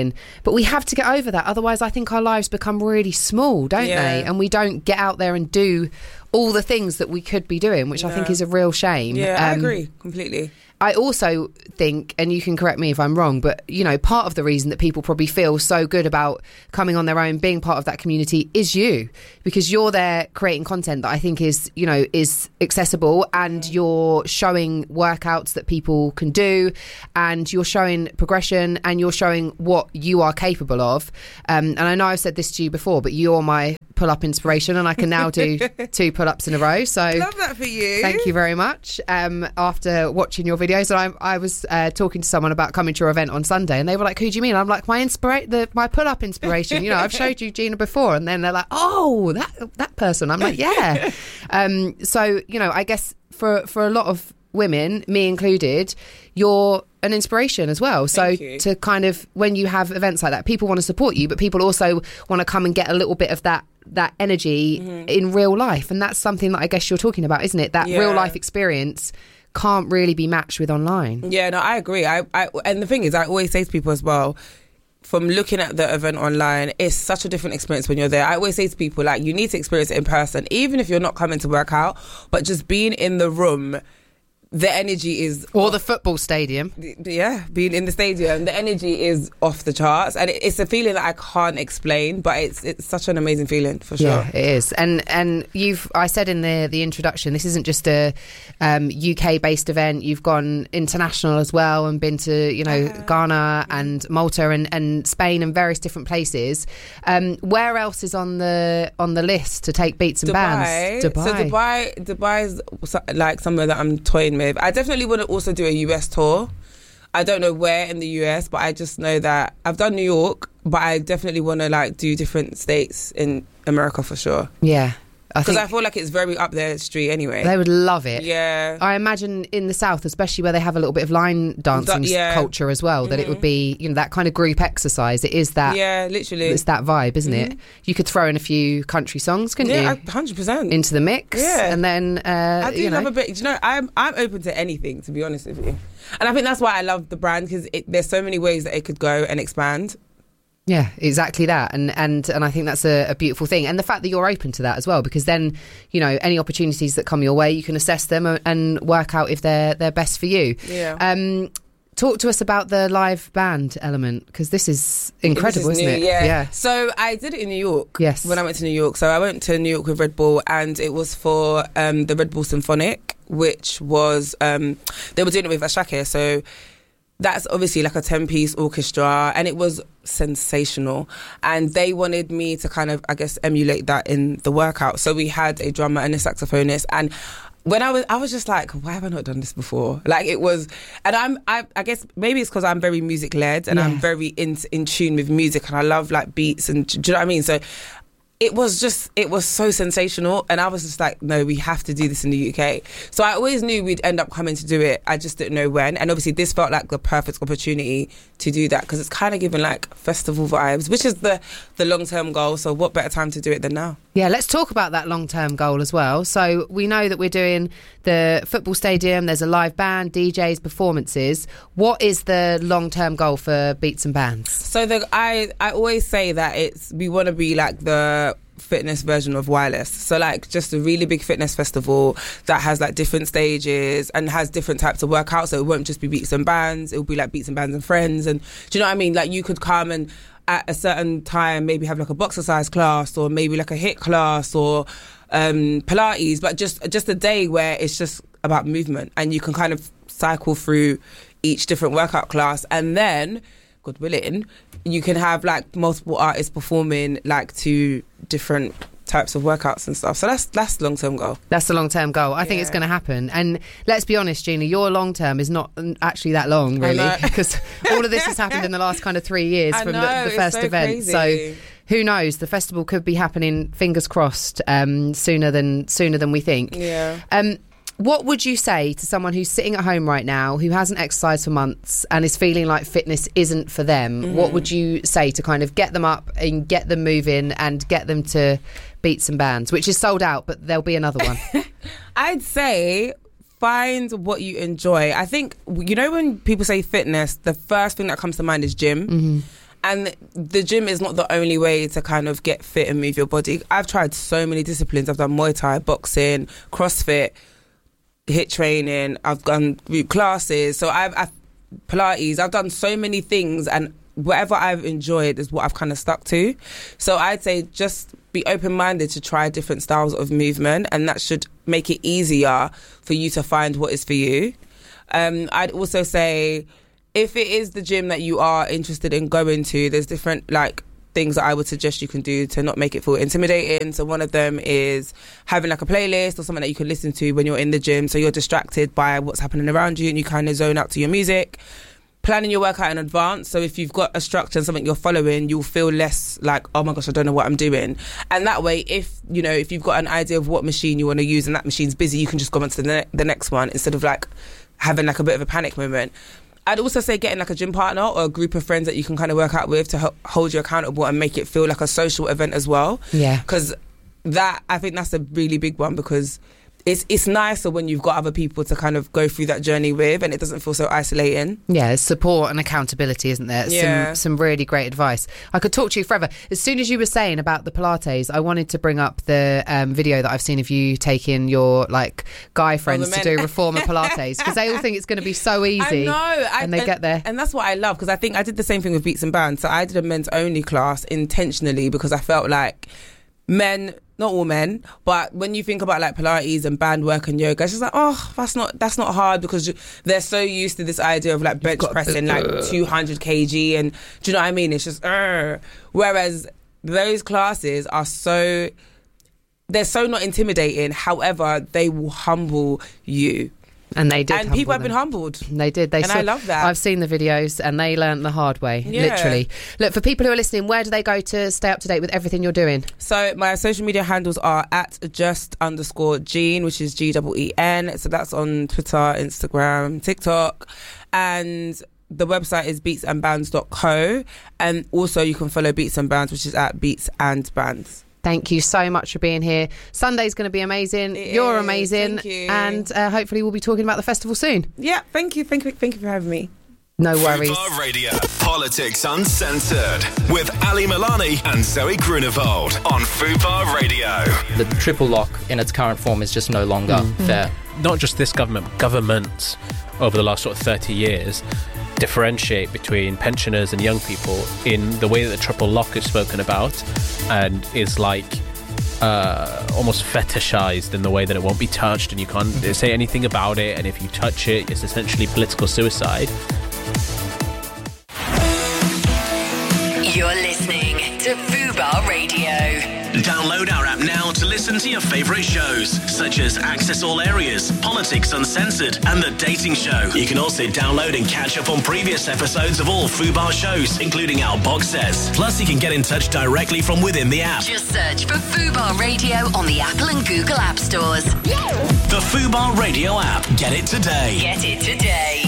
Speaker 2: amazing. But we have to get over that. Otherwise, I think our lives become really small, don't
Speaker 13: Yeah.
Speaker 2: they? And we don't get out there and do all the things that we could be doing, which I think
Speaker 13: Yeah.
Speaker 2: is a real shame.
Speaker 13: Yeah, I
Speaker 2: Um,
Speaker 13: agree completely.
Speaker 2: I also think, and you can correct me if I'm wrong, but, you know, part of the reason that people probably feel so good about coming on their own, being part of that community is you, because you're there creating content that I think is, you know, is accessible, and you're showing workouts that people can do, and you're showing progression, and you're showing what you are capable of. Um, and I know I've said this to you before, but you're my pull-up inspiration, and I can now do two pull-ups in a row. So
Speaker 13: Love that for you.
Speaker 2: thank you very much. Um, after watching your videos, and I, I was uh, talking to someone about coming to your event on Sunday, and they were like, "Who do you mean?" I'm like, "My inspira- the my pull-up inspiration. You know, I've showed you Gina before." And then they're like, "Oh, that that person." I'm like, "Yeah." um, so you know, I guess for for a lot of women, me included, you're an inspiration as well. So to kind of, when you have events like that, people want to support you, but people also want to come and get a little bit of that that energy mm-hmm. in real life. And that's something that I guess you're talking about, isn't it? That
Speaker 13: Yeah.
Speaker 2: real life experience can't really be matched with online.
Speaker 13: Yeah, no, I agree. I, I and the thing is, I always say to people as well, from looking at the event online, it's such a different experience when you're there. I always say to people, like, you need to experience it in person, even if you're not coming to work out, but just being in the room, the energy is...
Speaker 2: Or the football stadium.
Speaker 13: Yeah, being in the stadium, the energy is off the charts. And it's a feeling that I can't explain, but it's it's such an amazing feeling, for sure.
Speaker 2: Yeah, it is. And and you've, I said in the, the introduction, this isn't just a um, U K-based event. You've gone international as well and been to, you know, uh, Ghana and Malta and, and Spain and various different places. Um, where else is on the on the list to take beats and
Speaker 13: Dubai.
Speaker 2: bands?
Speaker 13: Dubai. So Dubai, Dubai's like somewhere that I'm toying with. I definitely want to also do a U S tour. I don't know where in the U S, but I just know that I've done New York, but I definitely want to like do different states in America for sure.
Speaker 2: Yeah.
Speaker 13: Because I, I feel like it's very up their street anyway.
Speaker 2: They would love it.
Speaker 13: Yeah.
Speaker 2: I imagine in the South, especially where they have a little bit of line dancing
Speaker 13: Da- yeah.
Speaker 2: culture as well, that
Speaker 13: Mhm.
Speaker 2: it would be, you know, that kind of group exercise. It is that.
Speaker 13: Yeah, literally.
Speaker 2: It's that vibe, isn't
Speaker 13: Mhm.
Speaker 2: it? You could throw in a few country songs, couldn't
Speaker 13: yeah,
Speaker 2: you?
Speaker 13: Yeah, one hundred percent.
Speaker 2: Into the mix.
Speaker 13: Yeah.
Speaker 2: And then, uh,
Speaker 13: I do
Speaker 2: you know.
Speaker 13: love a bit. Do you know, I'm, I'm open to anything, to be honest with you. And I think that's why I love the brand, because there's so many ways that it could go and expand.
Speaker 2: Yeah, exactly that. And and and I think that's a, a beautiful thing. And the fact that you're open to that as well, because then, you know, any opportunities that come your way, you can assess them and, and work out if they're they're best for you.
Speaker 13: Yeah.
Speaker 2: Um, talk to us about the live band element, because this is incredible,
Speaker 13: This is
Speaker 2: isn't
Speaker 13: new,
Speaker 2: it?
Speaker 13: Yeah.
Speaker 2: yeah.
Speaker 13: So I did it in New York.
Speaker 2: Yes.
Speaker 13: When I went to New York. So I went to New York with Red Bull, and it was for um, the Red Bull Symphonic, which was, um, they were doing it with Ashake. So that's obviously like a ten-piece orchestra, and it was sensational. And they wanted me to kind of, I guess, emulate that in the workout. So we had a drummer and a saxophonist, and when I was, I was just like, why have I not done this before? Like it was, and I'm, I, I guess maybe it's because I'm very music led, and
Speaker 2: Yeah.
Speaker 13: I'm very in in tune with music, and I love like beats, and do you know what I mean? So it was just, it was so sensational, and I was just like, no, we have to do this in the U K. So I always knew we'd end up coming to do it. I just didn't know when, and obviously this felt like the perfect opportunity to do that, because it's kind of giving like festival vibes, which is the the long term goal. So what better time to do it than now?
Speaker 2: Yeah, let's talk about that long-term goal as well. So we know that we're doing the football stadium, there's a live band, D Js, performances. What is the long-term goal for Beats and Bands?
Speaker 13: So the, I, I always say that it's, we want to be like the fitness version of Wireless. So like just a really big fitness festival that has like different stages and has different types of workouts. So it won't just be Beats and Bands, it'll be like Beats and Bands and Friends. And do you know what I mean? Like you could come and at a certain time maybe have like a boxercise class, or maybe like a HIIT class, or um, Pilates, but just just a day where it's just about movement, and you can kind of cycle through each different workout class, and then, God willing, you can have like multiple artists performing like two different types of workouts and stuff. So that's that's the long-term goal.
Speaker 2: That's the long-term goal. I think
Speaker 13: Yeah.
Speaker 2: it's going to happen. And let's be honest, Gina, your long-term is not actually that long,
Speaker 13: I
Speaker 2: really,
Speaker 13: know.
Speaker 2: because all of this has happened in the last kind of three years
Speaker 13: I
Speaker 2: from
Speaker 13: know,
Speaker 2: the, the
Speaker 13: it's
Speaker 2: first
Speaker 13: so
Speaker 2: event.
Speaker 13: crazy.
Speaker 2: So who knows? The festival could be happening, fingers crossed, um, sooner than sooner than we think.
Speaker 13: Yeah.
Speaker 2: Um, what would you say to someone who's sitting at home right now, who hasn't exercised for months and is feeling like fitness isn't for them?
Speaker 13: Mhm.
Speaker 2: What would you say to kind of get them up and get them moving and get them to Beats and Bands, which is sold out, but there'll be another one?
Speaker 13: I'd say find what you enjoy. I think, you know, when people say fitness, the first thing that comes to mind is gym.
Speaker 2: Mm-hmm.
Speaker 13: And the gym is not the only way to kind of get fit and move your body. I've tried so many disciplines. I've done Muay Thai, boxing, CrossFit, HIIT training. I've done group classes. So I've, I've Pilates. I've done so many things, and whatever I've enjoyed is what I've kind of stuck to. So I'd say just be open-minded to try different styles of movement, and that should make it easier for you to find what is for you. Um, I'd also say if it is the gym that you are interested in going to, there's different like things that I would suggest you can do to not make it feel intimidating. So one of them is having like a playlist or something that you can listen to when you're in the gym, so you're distracted by what's happening around you and you kind of zone out to your music. Planning your workout in advance, so if you've got a structure and something you're following, you'll feel less like, oh my gosh, I don't know what I'm doing. And that way, if you know, if you've got an idea of what machine you want to use and that machine's busy, you can just go on to the, ne- the next one instead of like having like a bit of a panic moment. I'd also say getting like a gym partner or a group of friends that you can kind of work out with to h- hold you accountable and make it feel like a social event as well.
Speaker 2: Yeah.
Speaker 13: Because that, I think that's a really big one, because It's it's nicer when you've got other people to kind of go through that journey with, and it doesn't feel so isolating.
Speaker 2: Yeah, support and accountability, isn't there?
Speaker 13: Yeah.
Speaker 2: Some some really great advice. I could talk to you forever. As soon as you were saying about the Pilates, I wanted to bring up the um, video that I've seen of you taking your like guy friends to do reformer Pilates, because they all think it's going to be so easy.
Speaker 13: I know, I,
Speaker 2: and they
Speaker 13: and,
Speaker 2: get there.
Speaker 13: And that's what I love, because I think I did the same thing with Beats and Bands. So I did a men's only class intentionally because I felt like men, not all men, but when you think about like Pilates and band work and yoga, it's just like, oh, that's not that's not hard, because they're so used to this idea of like bench pressing like two hundred kilograms, and do you know what I mean? It's just, uh. Whereas those classes are so, they're so not intimidating. However, they will humble you.
Speaker 2: And they did,
Speaker 13: and people have
Speaker 2: them.
Speaker 13: been humbled.
Speaker 2: They did. They
Speaker 13: and
Speaker 2: saw,
Speaker 13: I love that.
Speaker 2: I've seen the videos, and they learnt the hard way,
Speaker 13: Yeah.
Speaker 2: literally. Look, for people who are listening, where do they go to stay up to date with everything you're doing?
Speaker 13: So my social media handles are at just underscore Gene, which is G E E N. So that's on Twitter, Instagram, TikTok, and the website is beats and bands dot co. And also you can follow Beats and Bands, which is at Beats and Bands.
Speaker 2: Thank you so much for being here. Sunday's going to be amazing.
Speaker 13: It
Speaker 2: You're
Speaker 13: is.
Speaker 2: amazing.
Speaker 13: Thank you.
Speaker 2: And uh, hopefully we'll be talking about the festival soon.
Speaker 13: Yeah, thank you. Thank you, thank you for having me.
Speaker 2: No worries.
Speaker 3: Fubar Radio, Politics Uncensored, with Ali Milani and Zoe Grunewald on Fubar Radio.
Speaker 14: The triple lock in its current form is just no longer
Speaker 15: Mm.
Speaker 14: fair.
Speaker 15: Not just this government, governments over the last sort of thirty years differentiate between pensioners and young people in the way that the triple lock is spoken about, and is like uh, almost fetishized in the way that it won't be touched and you can't say anything about it, and if you touch it, it's essentially political suicide.
Speaker 6: You're listening to Fubar Radio.
Speaker 7: Download our app now to listen to your favourite shows, such as Access All Areas, Politics Uncensored, and The Dating Show. You can also download and catch up on previous episodes of all Fubar shows, including our box sets. Plus, you can get in touch directly from within the app.
Speaker 6: Just search for Fubar Radio on the Apple and Google App Stores.
Speaker 7: The Fubar Radio app. Get it today.
Speaker 6: Get it today.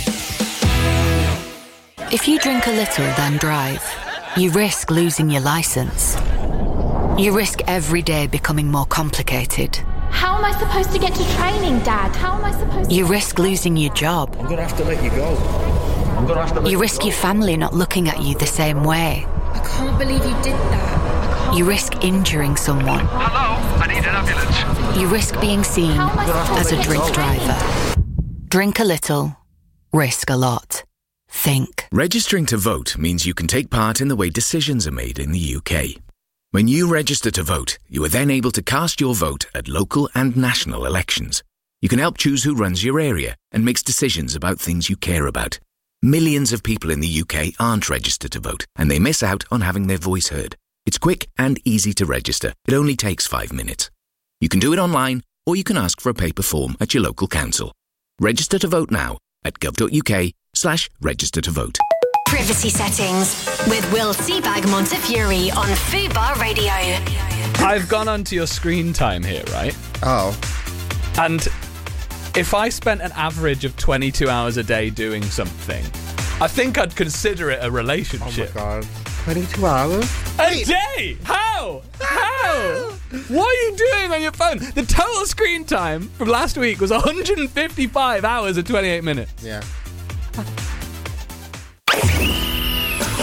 Speaker 16: If you drink a little, then drive, you risk losing your license. You risk every day becoming more complicated.
Speaker 17: How am I supposed to get to training, Dad? How am I supposed to...
Speaker 16: You risk losing your job.
Speaker 18: I'm going to have to let you go. I'm going to have to let
Speaker 16: You
Speaker 18: you
Speaker 16: risk
Speaker 18: go.
Speaker 16: your family not looking at you the same way.
Speaker 17: I can't believe you did that.
Speaker 16: You risk injuring someone.
Speaker 18: Hello, I need an ambulance.
Speaker 16: You risk being seen
Speaker 17: How am I supposed
Speaker 16: as
Speaker 17: to
Speaker 16: a
Speaker 17: get
Speaker 16: drink
Speaker 17: to training?
Speaker 16: driver. Drink a little, risk a lot. Think.
Speaker 19: Registering to vote means you can take part in the way decisions are made in the U K. When you register to vote, you are then able to cast your vote at local and national elections. You can help choose who runs your area and makes decisions about things you care about. Millions of people in the U K aren't registered to vote, and they miss out on having their voice heard. It's quick and easy to register. It only takes five minutes. You can do it online, or you can ask for a paper form at your local council. Register to vote now at gov.uk slash register to vote.
Speaker 6: Privacy settings with Will Seabag Montefiore on Fubar Radio.
Speaker 20: I've gone onto your screen time here, right?
Speaker 21: Oh.
Speaker 20: And if I spent an average of twenty-two hours a day doing something, I think I'd consider it a relationship.
Speaker 21: Oh my god. twenty-two hours?
Speaker 20: A day? How? How? What are you doing on your phone? The total screen time from last week was one hundred fifty-five hours and twenty-eight minutes.
Speaker 21: Yeah.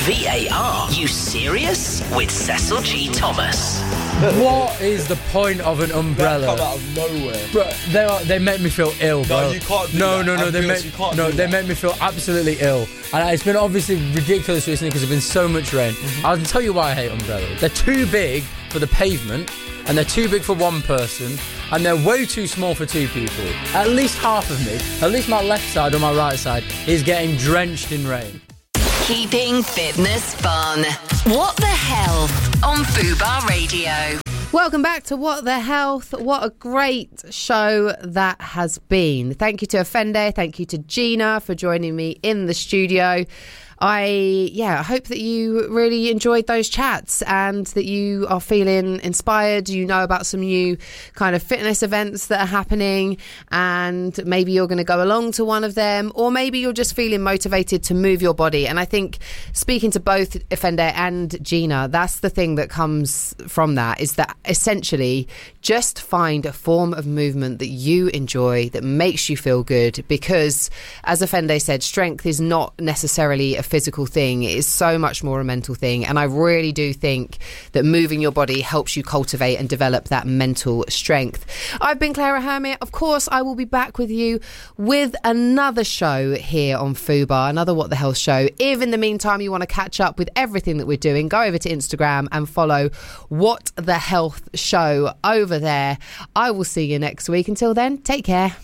Speaker 7: V A R. You serious? With Cecil G. Thomas.
Speaker 20: What is the point of an umbrella?
Speaker 1: That come out of nowhere.
Speaker 20: Bro, they are, they make me feel ill, bro.
Speaker 1: No, you can't do
Speaker 20: no,
Speaker 1: that.
Speaker 20: No, no, no. They
Speaker 1: Ambulance,
Speaker 20: make
Speaker 1: you can't
Speaker 20: no,
Speaker 1: do
Speaker 20: they
Speaker 1: that.
Speaker 20: make me feel absolutely ill. And it's been obviously ridiculous recently because there's been so much rain.
Speaker 1: Mm-hmm.
Speaker 20: I'll tell you why I hate umbrellas. They're too big for the pavement, and they're too big for one person, and they're way too small for two people. At least half of me, at least my left side or my right side, is getting drenched in rain.
Speaker 6: Keeping fitness fun. What the Health on Fubar Radio.
Speaker 2: Welcome back to What the Health. What a great show that has been. Thank you to Afende. Thank you to Gina for joining me in the studio. I, yeah, I hope that you really enjoyed those chats and that you are feeling inspired. You know about some new kind of fitness events that are happening, and maybe you're going to go along to one of them, or maybe you're just feeling motivated to move your body. And I think speaking to both Afende and Gina, that's the thing that comes from that, is that essentially just find a form of movement that you enjoy, that makes you feel good, because as Afende said, strength is not necessarily a physical thing. It is so much more a mental thing, and I really do think that moving your body helps you cultivate and develop that mental strength. I've been Clara Hermit. Of course, I will be back with you with another show here on Fubar, another What the Health show. If in the meantime you want to catch up with everything that we're doing, go over to Instagram and follow What the Health show over there. I will see you next week. Until then, take care.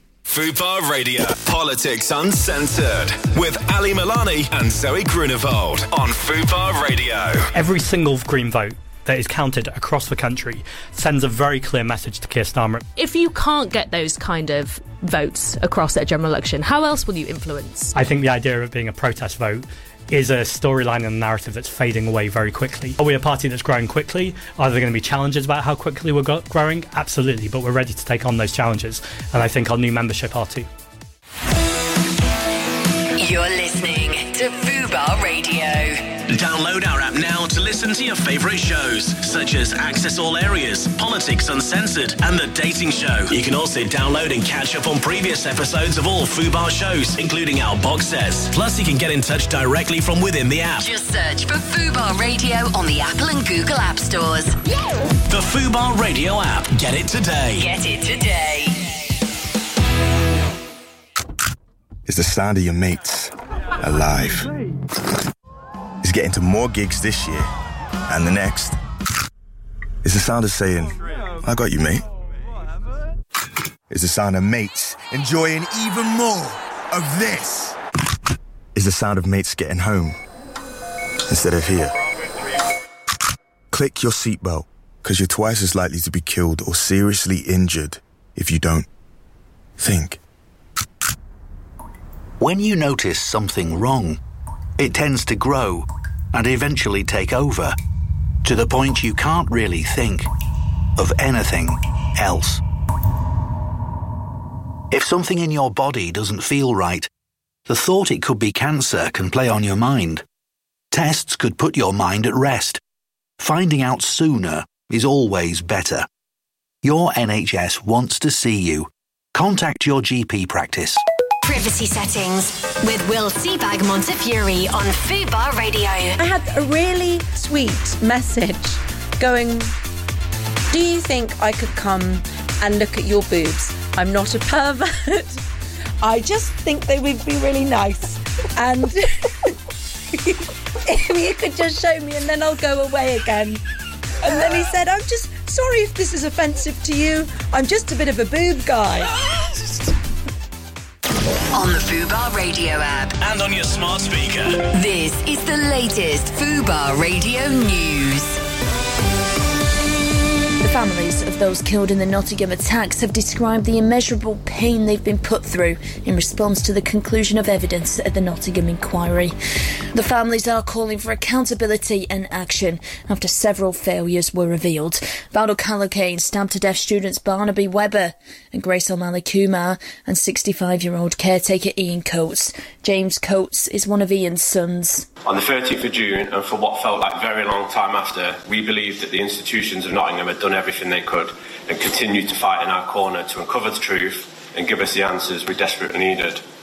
Speaker 3: Fubar Radio, Politics Uncensored, with Ali Milani and Zoe Grunewald on Fubar Radio.
Speaker 4: Every single Green vote that is counted across the country sends a very clear message to Keir Starmer.
Speaker 5: If you can't get those kind of votes across at a general election, how else will you influence?
Speaker 4: I think the idea of it being a protest vote is a storyline and a narrative that's fading away very quickly. Are we a party that's growing quickly? Are there going to be challenges about how quickly we're go- growing? Absolutely, but we're ready to take on those challenges, and I think our new membership are too.
Speaker 6: You're listening to Fubar Radio.
Speaker 7: Download our app now to listen to your favourite shows, such as Access All Areas, Politics Uncensored, and The Dating Show. You can also download and catch up on previous episodes of all Fubar shows, including our box sets. Plus, you can get in touch directly from within the app.
Speaker 6: Just search for Fubar Radio on the Apple and Google App Stores.
Speaker 7: The Fubar Radio app. Get it today.
Speaker 6: Get it today.
Speaker 22: It's the sound of your mates alive. It's getting to more gigs this year and the next. It's the sound of saying, I got you, mate. It's the sound of mates enjoying even more of this. It's the sound of mates getting home instead of here. Click your seatbelt, because you're twice as likely to be killed or seriously injured if you don't. Think.
Speaker 23: When you notice something wrong, it tends to grow and eventually take over, to the point you can't really think of anything else. If something in your body doesn't feel right, the thought it could be cancer can play on your mind. Tests could put your mind at rest. Finding out sooner is always better. Your N H S wants to see you. Contact your G P practice.
Speaker 24: Privacy settings with Will Seabag Montefiore on Fubar Radio.
Speaker 11: I had a really sweet message going, do you think I could come and look at your boobs? I'm not a pervert. I just think they would be really nice. And if you could just show me and then I'll go away again. And then he said, I'm just sorry if this is offensive to you. I'm just a bit of a boob guy.
Speaker 6: On the Fubar Radio app.
Speaker 7: And on your smart speaker.
Speaker 6: This is the latest Fubar Radio news.
Speaker 25: The families of those killed in the Nottingham attacks have described the immeasurable pain they've been put through in response to the conclusion of evidence at the Nottingham inquiry. The families are calling for accountability and action after several failures were revealed. Valdo Callaghan stabbed to death students Barnaby Webber and Grace O'Malley Kumar and sixty-five-year-old caretaker Ian Coates. James Coates is one of Ian's sons.
Speaker 26: On the thirtieth of June, and for what felt like a very long time after, we believed that the institutions of Nottingham had done everything they could and continued to fight in our corner to uncover the truth and give us the answers we desperately needed.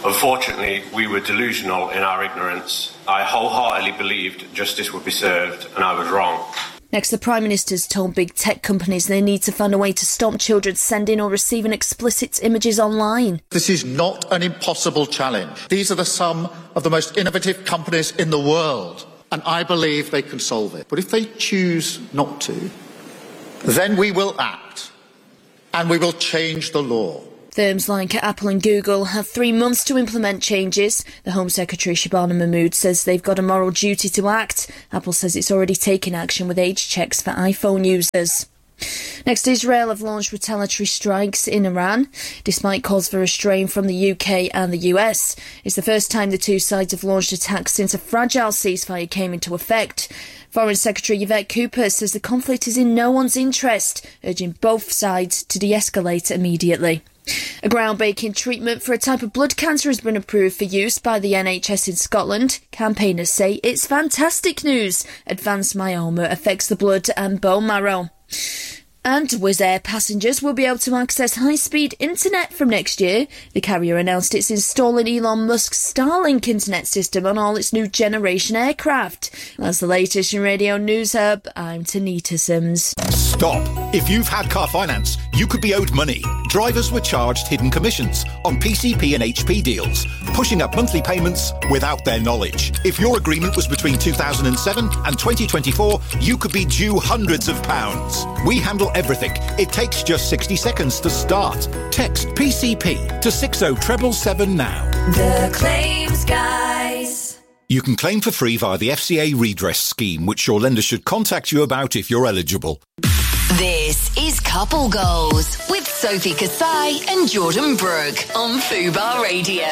Speaker 26: Unfortunately, we were delusional in our ignorance. I wholeheartedly believed justice would be served, and I was wrong.
Speaker 25: Next, the Prime Minister's told big tech companies they need to find a way to stop children sending or receiving explicit images online.
Speaker 1: This is not an impossible challenge. These are the some of the most innovative companies in the world, and I believe they can solve it. But if they choose not to, then we will act, and we will change the law.
Speaker 25: Firms like Apple and Google have three months to implement changes. The Home Secretary Shabana Mahmood says they've got a moral duty to act. Apple says it's already taken action with age checks for iPhone users. Next, Israel have launched retaliatory strikes in Iran, despite calls for restraint from the U K and the U S. It's the first time the two sides have launched attacks since a fragile ceasefire came into effect. Foreign Secretary Yvette Cooper says the conflict is in no one's interest, urging both sides to de-escalate immediately. A groundbreaking treatment for a type of blood cancer has been approved for use by the N H S in Scotland. Campaigners say it's fantastic news. Advanced myeloma affects the blood and bone marrow. And Wizz Air passengers will be able to access high-speed internet from next year. The carrier announced it's installing Elon Musk's Starlink internet system on all its new generation aircraft. That's the latest in Radio News Hub. I'm Tanita Sims.
Speaker 8: Stop. If you've had car finance, you could be owed money. Drivers were charged hidden commissions on P C P and H P deals, pushing up monthly payments without their knowledge. If your agreement was between two thousand seven and twenty twenty-four, you could be due hundreds of pounds. We handle everything. It takes just sixty seconds to start. Text P C P to six oh seven seven now.
Speaker 9: The Claims Guys.
Speaker 8: You can claim for free via the F C A redress scheme, which your lender should contact you about if you're eligible.
Speaker 6: This is Couple Goals with Sophie Kasai and Jordan Brooke on Fubar Radio.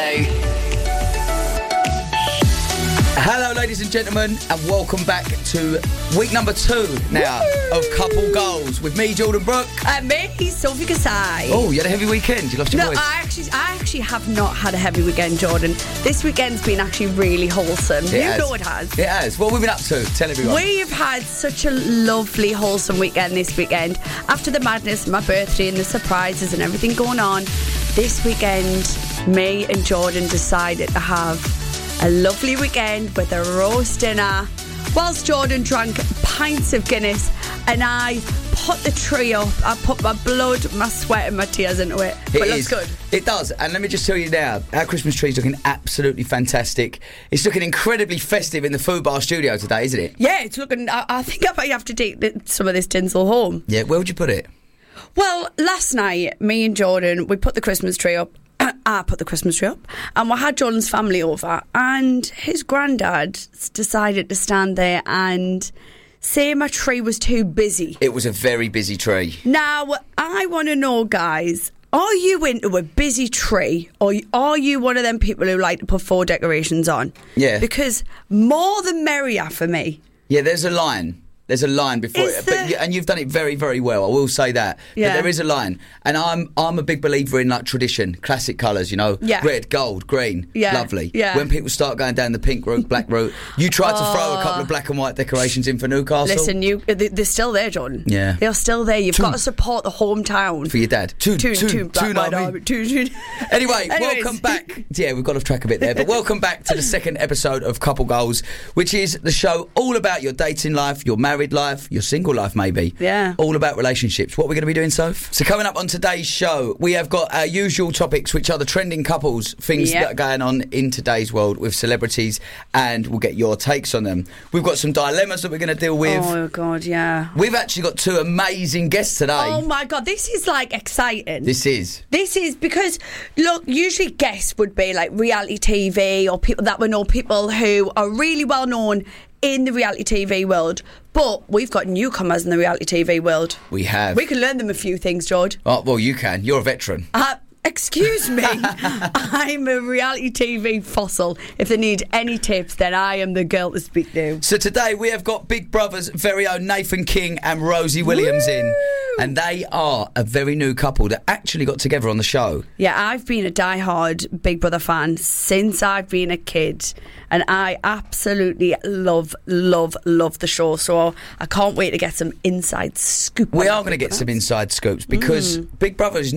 Speaker 10: Hello, ladies and gentlemen, and welcome back to week number two now Woo! Of Couple Goals with me, Jordan Brooke.
Speaker 12: And me, Sophie Kasai.
Speaker 10: Oh, you had a heavy weekend. You lost your
Speaker 12: no,
Speaker 10: voice.
Speaker 12: No, I actually, I actually have not had a heavy weekend, Jordan. This weekend's been actually really wholesome.
Speaker 10: It
Speaker 12: you
Speaker 10: has.
Speaker 12: know it has.
Speaker 10: It has. What have we been up to? Tell everyone.
Speaker 12: We've had such a lovely, wholesome weekend this weekend. After the madness, my birthday and the surprises and everything going on, this weekend, me and Jordan decided to have a lovely weekend with a roast dinner, whilst Jordan drank pints of Guinness and I put the tree up. I put my blood, my sweat and my tears into it. But
Speaker 10: It
Speaker 12: it looks
Speaker 10: is.
Speaker 12: good.
Speaker 10: It does. And let me just tell you now, our Christmas tree's looking absolutely fantastic. It's looking incredibly festive in the Food Bar studio today, isn't it?
Speaker 12: Yeah, it's looking... I, I think I might have to take the, some of this tinsel home.
Speaker 10: Yeah, where would you put it?
Speaker 12: Well, last night, me and Jordan, we put the Christmas tree up. I put the Christmas tree up, and we had Jordan's family over, and his granddad decided to stand there and say my tree was too busy.
Speaker 10: It was a very busy tree.
Speaker 12: Now, I want to know, guys, are you into a busy tree, or are you one of them people who like to put four decorations on?
Speaker 10: Yeah.
Speaker 12: Because more the merrier for me.
Speaker 10: Yeah, there's a line. There's a line before
Speaker 12: Is
Speaker 10: it,
Speaker 12: there?
Speaker 10: but, and you've done it very, very well. I will say that.
Speaker 12: Yeah.
Speaker 10: But there is a line, and I'm I'm a big believer in like tradition, classic colours. You know,
Speaker 12: Yeah.
Speaker 10: red, gold, green,
Speaker 12: Yeah.
Speaker 10: lovely.
Speaker 12: Yeah.
Speaker 10: When people start going down the pink route, black route, you try to throw a
Speaker 12: Oh.
Speaker 10: couple of black and white decorations in for Newcastle.
Speaker 12: Listen, you they- they're still there, Jordan.
Speaker 10: Yeah.
Speaker 12: They're still there. You've
Speaker 10: Two.
Speaker 12: got to support the hometown.
Speaker 10: For your dad. Two,
Speaker 12: Two,
Speaker 10: two,
Speaker 12: two, black,
Speaker 10: two,
Speaker 12: white,
Speaker 10: Nami.
Speaker 12: army, two, two.
Speaker 10: Anyway,
Speaker 12: Anyways.
Speaker 10: welcome back. Yeah, we've got off track a bit there, but welcome back to the second episode of Couple Goals, which is the show all about your dating life, your married life, your single life maybe.
Speaker 12: Yeah.
Speaker 10: All about relationships. What we're going to be doing, Soph? So coming up on today's show, we have got our usual topics, which are the trending couples, things
Speaker 12: Yep.
Speaker 10: that are going on in today's world with celebrities, and we'll get your takes on them. We've got some dilemmas that we're going to deal with.
Speaker 12: Oh, God, yeah.
Speaker 10: We've actually got two amazing guests today.
Speaker 12: Oh, my God, this is, like, exciting.
Speaker 10: This is.
Speaker 12: This is because, look, usually guests would be, like, reality T V or people that we know, people who are really well known in the reality T V world. But we've got newcomers in the reality T V world.
Speaker 10: We have.
Speaker 12: We can learn them a few things, George.
Speaker 10: Oh, well, you can. You're a veteran.
Speaker 12: Uh, excuse me. I'm a reality T V fossil. If they need any tips, then I am the girl to speak to.
Speaker 10: So today we have got Big Brother's very own Nathan King and Rosie Williams
Speaker 12: Woo!
Speaker 10: in. And they are a very new couple that actually got together on the show.
Speaker 12: Yeah, I've been a diehard Big Brother fan since I've been a kid. And I absolutely love, love, love the show. So I can't wait to get some inside scoop.
Speaker 10: We
Speaker 12: on
Speaker 10: are going to
Speaker 12: Big
Speaker 10: get some
Speaker 12: Brother.
Speaker 10: inside scoops because
Speaker 12: Mm.
Speaker 10: Big Brother is not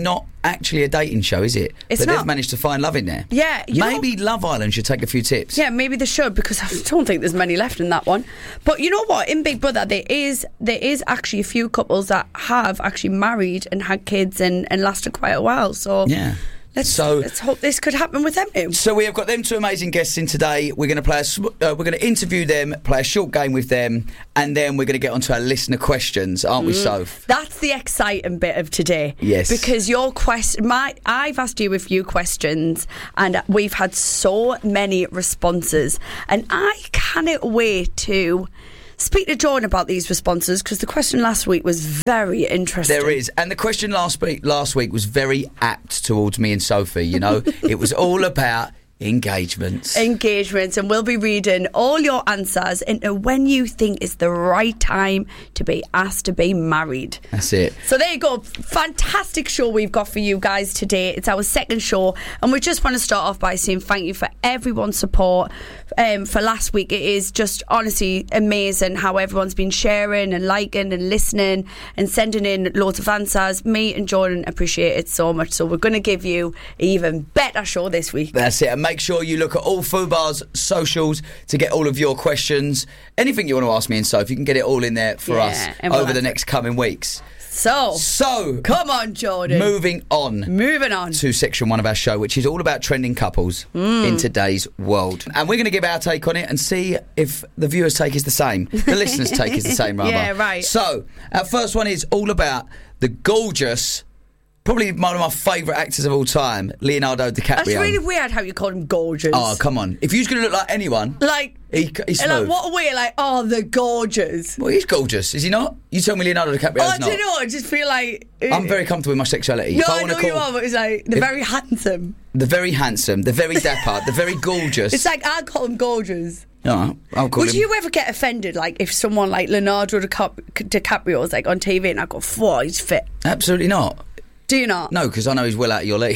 Speaker 10: actually a dating show, is it?
Speaker 12: It's
Speaker 10: but
Speaker 12: not.
Speaker 10: they've managed to find love in there.
Speaker 12: Yeah, you
Speaker 10: maybe Love Island should take a few tips.
Speaker 12: Yeah, maybe they should, because I don't think there's many left in that one. But you know what? In Big Brother, there is there is actually a few couples that have actually married and had kids and, and lasted quite a while. So
Speaker 10: yeah.
Speaker 12: Let's,
Speaker 10: so,
Speaker 12: let's hope this could happen with them too.
Speaker 10: So we have got them two amazing guests in today. We're going to play. A, sm- uh, we're going to interview them, play a short game with them, and then we're going to get onto our listener questions, aren't we,
Speaker 12: Mm.
Speaker 10: Soph?
Speaker 12: That's the exciting bit of today.
Speaker 10: Yes.
Speaker 12: Because your question, my, I've asked you a few questions, and we've had so many responses, and I cannot wait to speak to Jordan about these responses, because the question last week was very interesting.
Speaker 10: There is, and the question last week last week was very apt towards me and Sophie. You know, it was all about engagements.
Speaker 12: Engagements, and we'll be reading all your answers into when you think is the right time to be asked to be married.
Speaker 10: That's it.
Speaker 12: So there you go. Fantastic show we've got for you guys today. It's our second show, and we just want to start off by saying thank you for everyone's support um, for last week. It is just honestly amazing how everyone's been sharing and liking and listening and sending in loads of answers. Me and Jordan appreciate it so much, so we're going to give you an even better show this week.
Speaker 10: That's it. And make sure you look at all Fubar's socials to get all of your questions. Anything you want to ask me and Soph, you can get it all in there for
Speaker 12: Yeah,
Speaker 10: us
Speaker 12: and we'll
Speaker 10: over the
Speaker 12: answer.
Speaker 10: next coming weeks.
Speaker 12: So,
Speaker 10: so
Speaker 12: come on, Jordan.
Speaker 10: Moving on.
Speaker 12: Moving on.
Speaker 10: To section one of our show, which is all about trending couples
Speaker 12: Mm.
Speaker 10: in today's world. And we're going to give our take on it and see if the viewers' take is the same. The listeners' take is the same, rather.
Speaker 12: Yeah, right.
Speaker 10: So, our first one is all about the gorgeous, probably one of my favourite actors of all time, Leonardo DiCaprio.
Speaker 12: That's really weird how you call him gorgeous.
Speaker 10: Oh, come on. If you was going to look like anyone,
Speaker 12: Like,
Speaker 10: he, he's
Speaker 12: and like
Speaker 10: smooth.
Speaker 12: what a way, like, oh, the gorgeous.
Speaker 10: Well, he's gorgeous, is he not? You tell me Leonardo DiCaprio
Speaker 12: Oh, I
Speaker 10: is not.
Speaker 12: don't know. I just feel like
Speaker 10: I'm very comfortable with my sexuality.
Speaker 12: No,
Speaker 10: If I
Speaker 12: I
Speaker 10: wanna
Speaker 12: know you
Speaker 10: call
Speaker 12: are, but it's like the
Speaker 10: if-
Speaker 12: very handsome.
Speaker 10: the very handsome, the very dapper, the very gorgeous.
Speaker 12: It's like I call him gorgeous.
Speaker 10: No, I'll call
Speaker 12: Would
Speaker 10: him.
Speaker 12: you ever get offended, like if someone like Leonardo DiCap- DiCaprio was like on T V and I go, "Whoa, he's fit"?
Speaker 10: Absolutely not.
Speaker 12: Do you not?
Speaker 10: No, because I know he's well out of your league.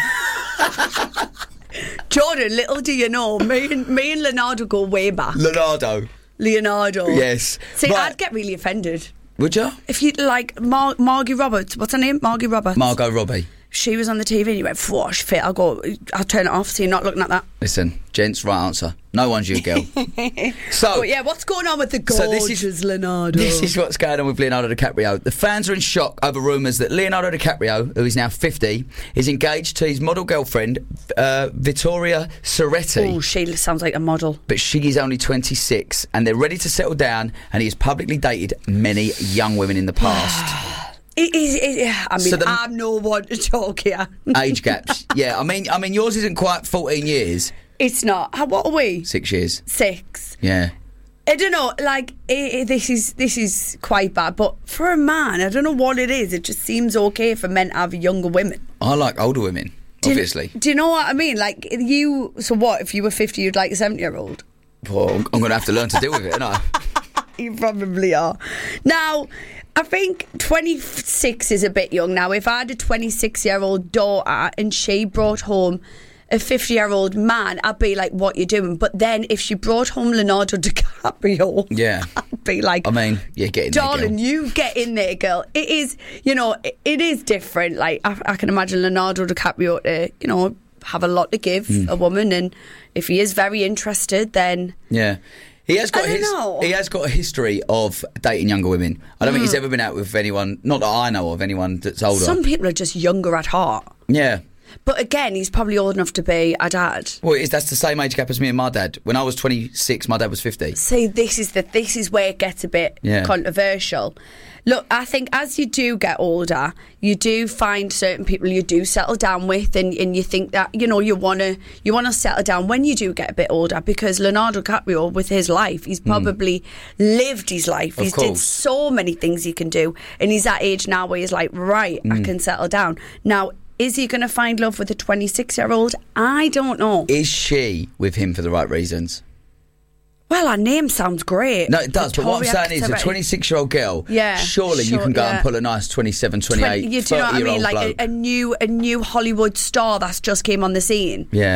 Speaker 12: Jordan, little do you know, me and me and Leonardo go way back.
Speaker 10: Leonardo.
Speaker 12: Leonardo.
Speaker 10: Yes.
Speaker 12: See,
Speaker 10: Right.
Speaker 12: I'd get really offended
Speaker 10: Would you?
Speaker 12: if you like Mar- Margie Roberts. What's her name? Margie Roberts.
Speaker 10: Margot Robbie.
Speaker 12: She was on the T V and you went, "Whoa, she's fit." I'll go. I'll turn it off. So you're not looking at that.
Speaker 10: Listen, gents, right answer. No one's you, girl. So,
Speaker 12: But yeah, what's going on with the
Speaker 10: So
Speaker 12: gorgeous
Speaker 10: this is-
Speaker 12: Leonardo?
Speaker 10: This is what's going on with Leonardo DiCaprio. The fans are in shock over rumours that Leonardo DiCaprio, who is now fifty, is engaged to his model girlfriend, uh, Vittoria Soretti.
Speaker 12: Oh, she sounds like a model.
Speaker 10: But she is only twenty-six, and they're ready to settle down, and he has publicly dated many young women in the past.
Speaker 12: It is. It, I mean,
Speaker 10: So the-
Speaker 12: I'm no one to talk here.
Speaker 10: Age gaps. Yeah, I mean, I mean, yours isn't quite fourteen years.
Speaker 12: It's not. How, what are we?
Speaker 10: Six years.
Speaker 12: Six.
Speaker 10: Yeah.
Speaker 12: I don't know. Like it, it, this is this is quite bad. But for a man, I don't know what it is. It just seems okay for men to have younger women.
Speaker 10: I like older women,
Speaker 12: Do you-
Speaker 10: obviously.
Speaker 12: Do you know what I mean? Like you. So what? If you were fifty, you'd like a seventy-year-old.
Speaker 10: Well, I'm going to have to learn to deal with it, aren't I?
Speaker 12: You probably are. Now, I think twenty-six is a bit young. Now, if I had a twenty-six-year-old daughter and she brought home a fifty-year-old man, I'd be like, "What you doing?" But then, if she brought home Leonardo DiCaprio,
Speaker 10: Yeah.
Speaker 12: I'd be like,
Speaker 10: I mean, yeah, get in there,
Speaker 12: "Darling,
Speaker 10: girl.
Speaker 12: you get in there, girl." It is, you know, it, it is different. Like I, I can imagine Leonardo DiCaprio to, you know, have a lot to give
Speaker 10: Mm.
Speaker 12: a woman, and if he is very interested, then
Speaker 10: Yeah. He has got
Speaker 12: I don't
Speaker 10: his,
Speaker 12: know.
Speaker 10: he has got a history of dating younger women. I don't think
Speaker 12: Mm.
Speaker 10: he's ever been out with anyone, not that I know of, anyone that's older.
Speaker 12: some people are just younger at heart.
Speaker 10: Yeah.
Speaker 12: But again, he's probably old enough to be a dad.
Speaker 10: Well, it is, that's the same age gap as me and my dad. When I was twenty-six, my dad was fifty.
Speaker 12: See, this is the this is where it gets a bit
Speaker 10: Yeah.
Speaker 12: controversial. Look, I think as you do get older, you do find certain people you do settle down with, and, and you think that, you know, you wanna you wanna settle down when you do get a bit older, because Leonardo DiCaprio, with his life, he's probably lived his life.
Speaker 10: Of
Speaker 12: he's did
Speaker 10: course.
Speaker 12: so many things he can do, and he's at age now where he's like, right, I
Speaker 10: Mm.
Speaker 12: can settle down now. Is he going to find love with a twenty-six-year-old? I don't know.
Speaker 10: Is she with him for the right reasons?
Speaker 12: Well, her name sounds great.
Speaker 10: No, it does. But what I'm
Speaker 12: Victoria
Speaker 10: saying is, a
Speaker 12: Soretti.
Speaker 10: twenty-six-year-old girl,
Speaker 12: Yeah,
Speaker 10: surely you
Speaker 12: sure,
Speaker 10: can go
Speaker 12: yeah.
Speaker 10: and pull a nice twenty-seven, twenty-eight,
Speaker 12: twenty, you do know what I
Speaker 10: thirty-year-old
Speaker 12: mean? Like
Speaker 10: bloke.
Speaker 12: a, a new, a new Hollywood star that's just came on the scene.
Speaker 10: Yeah.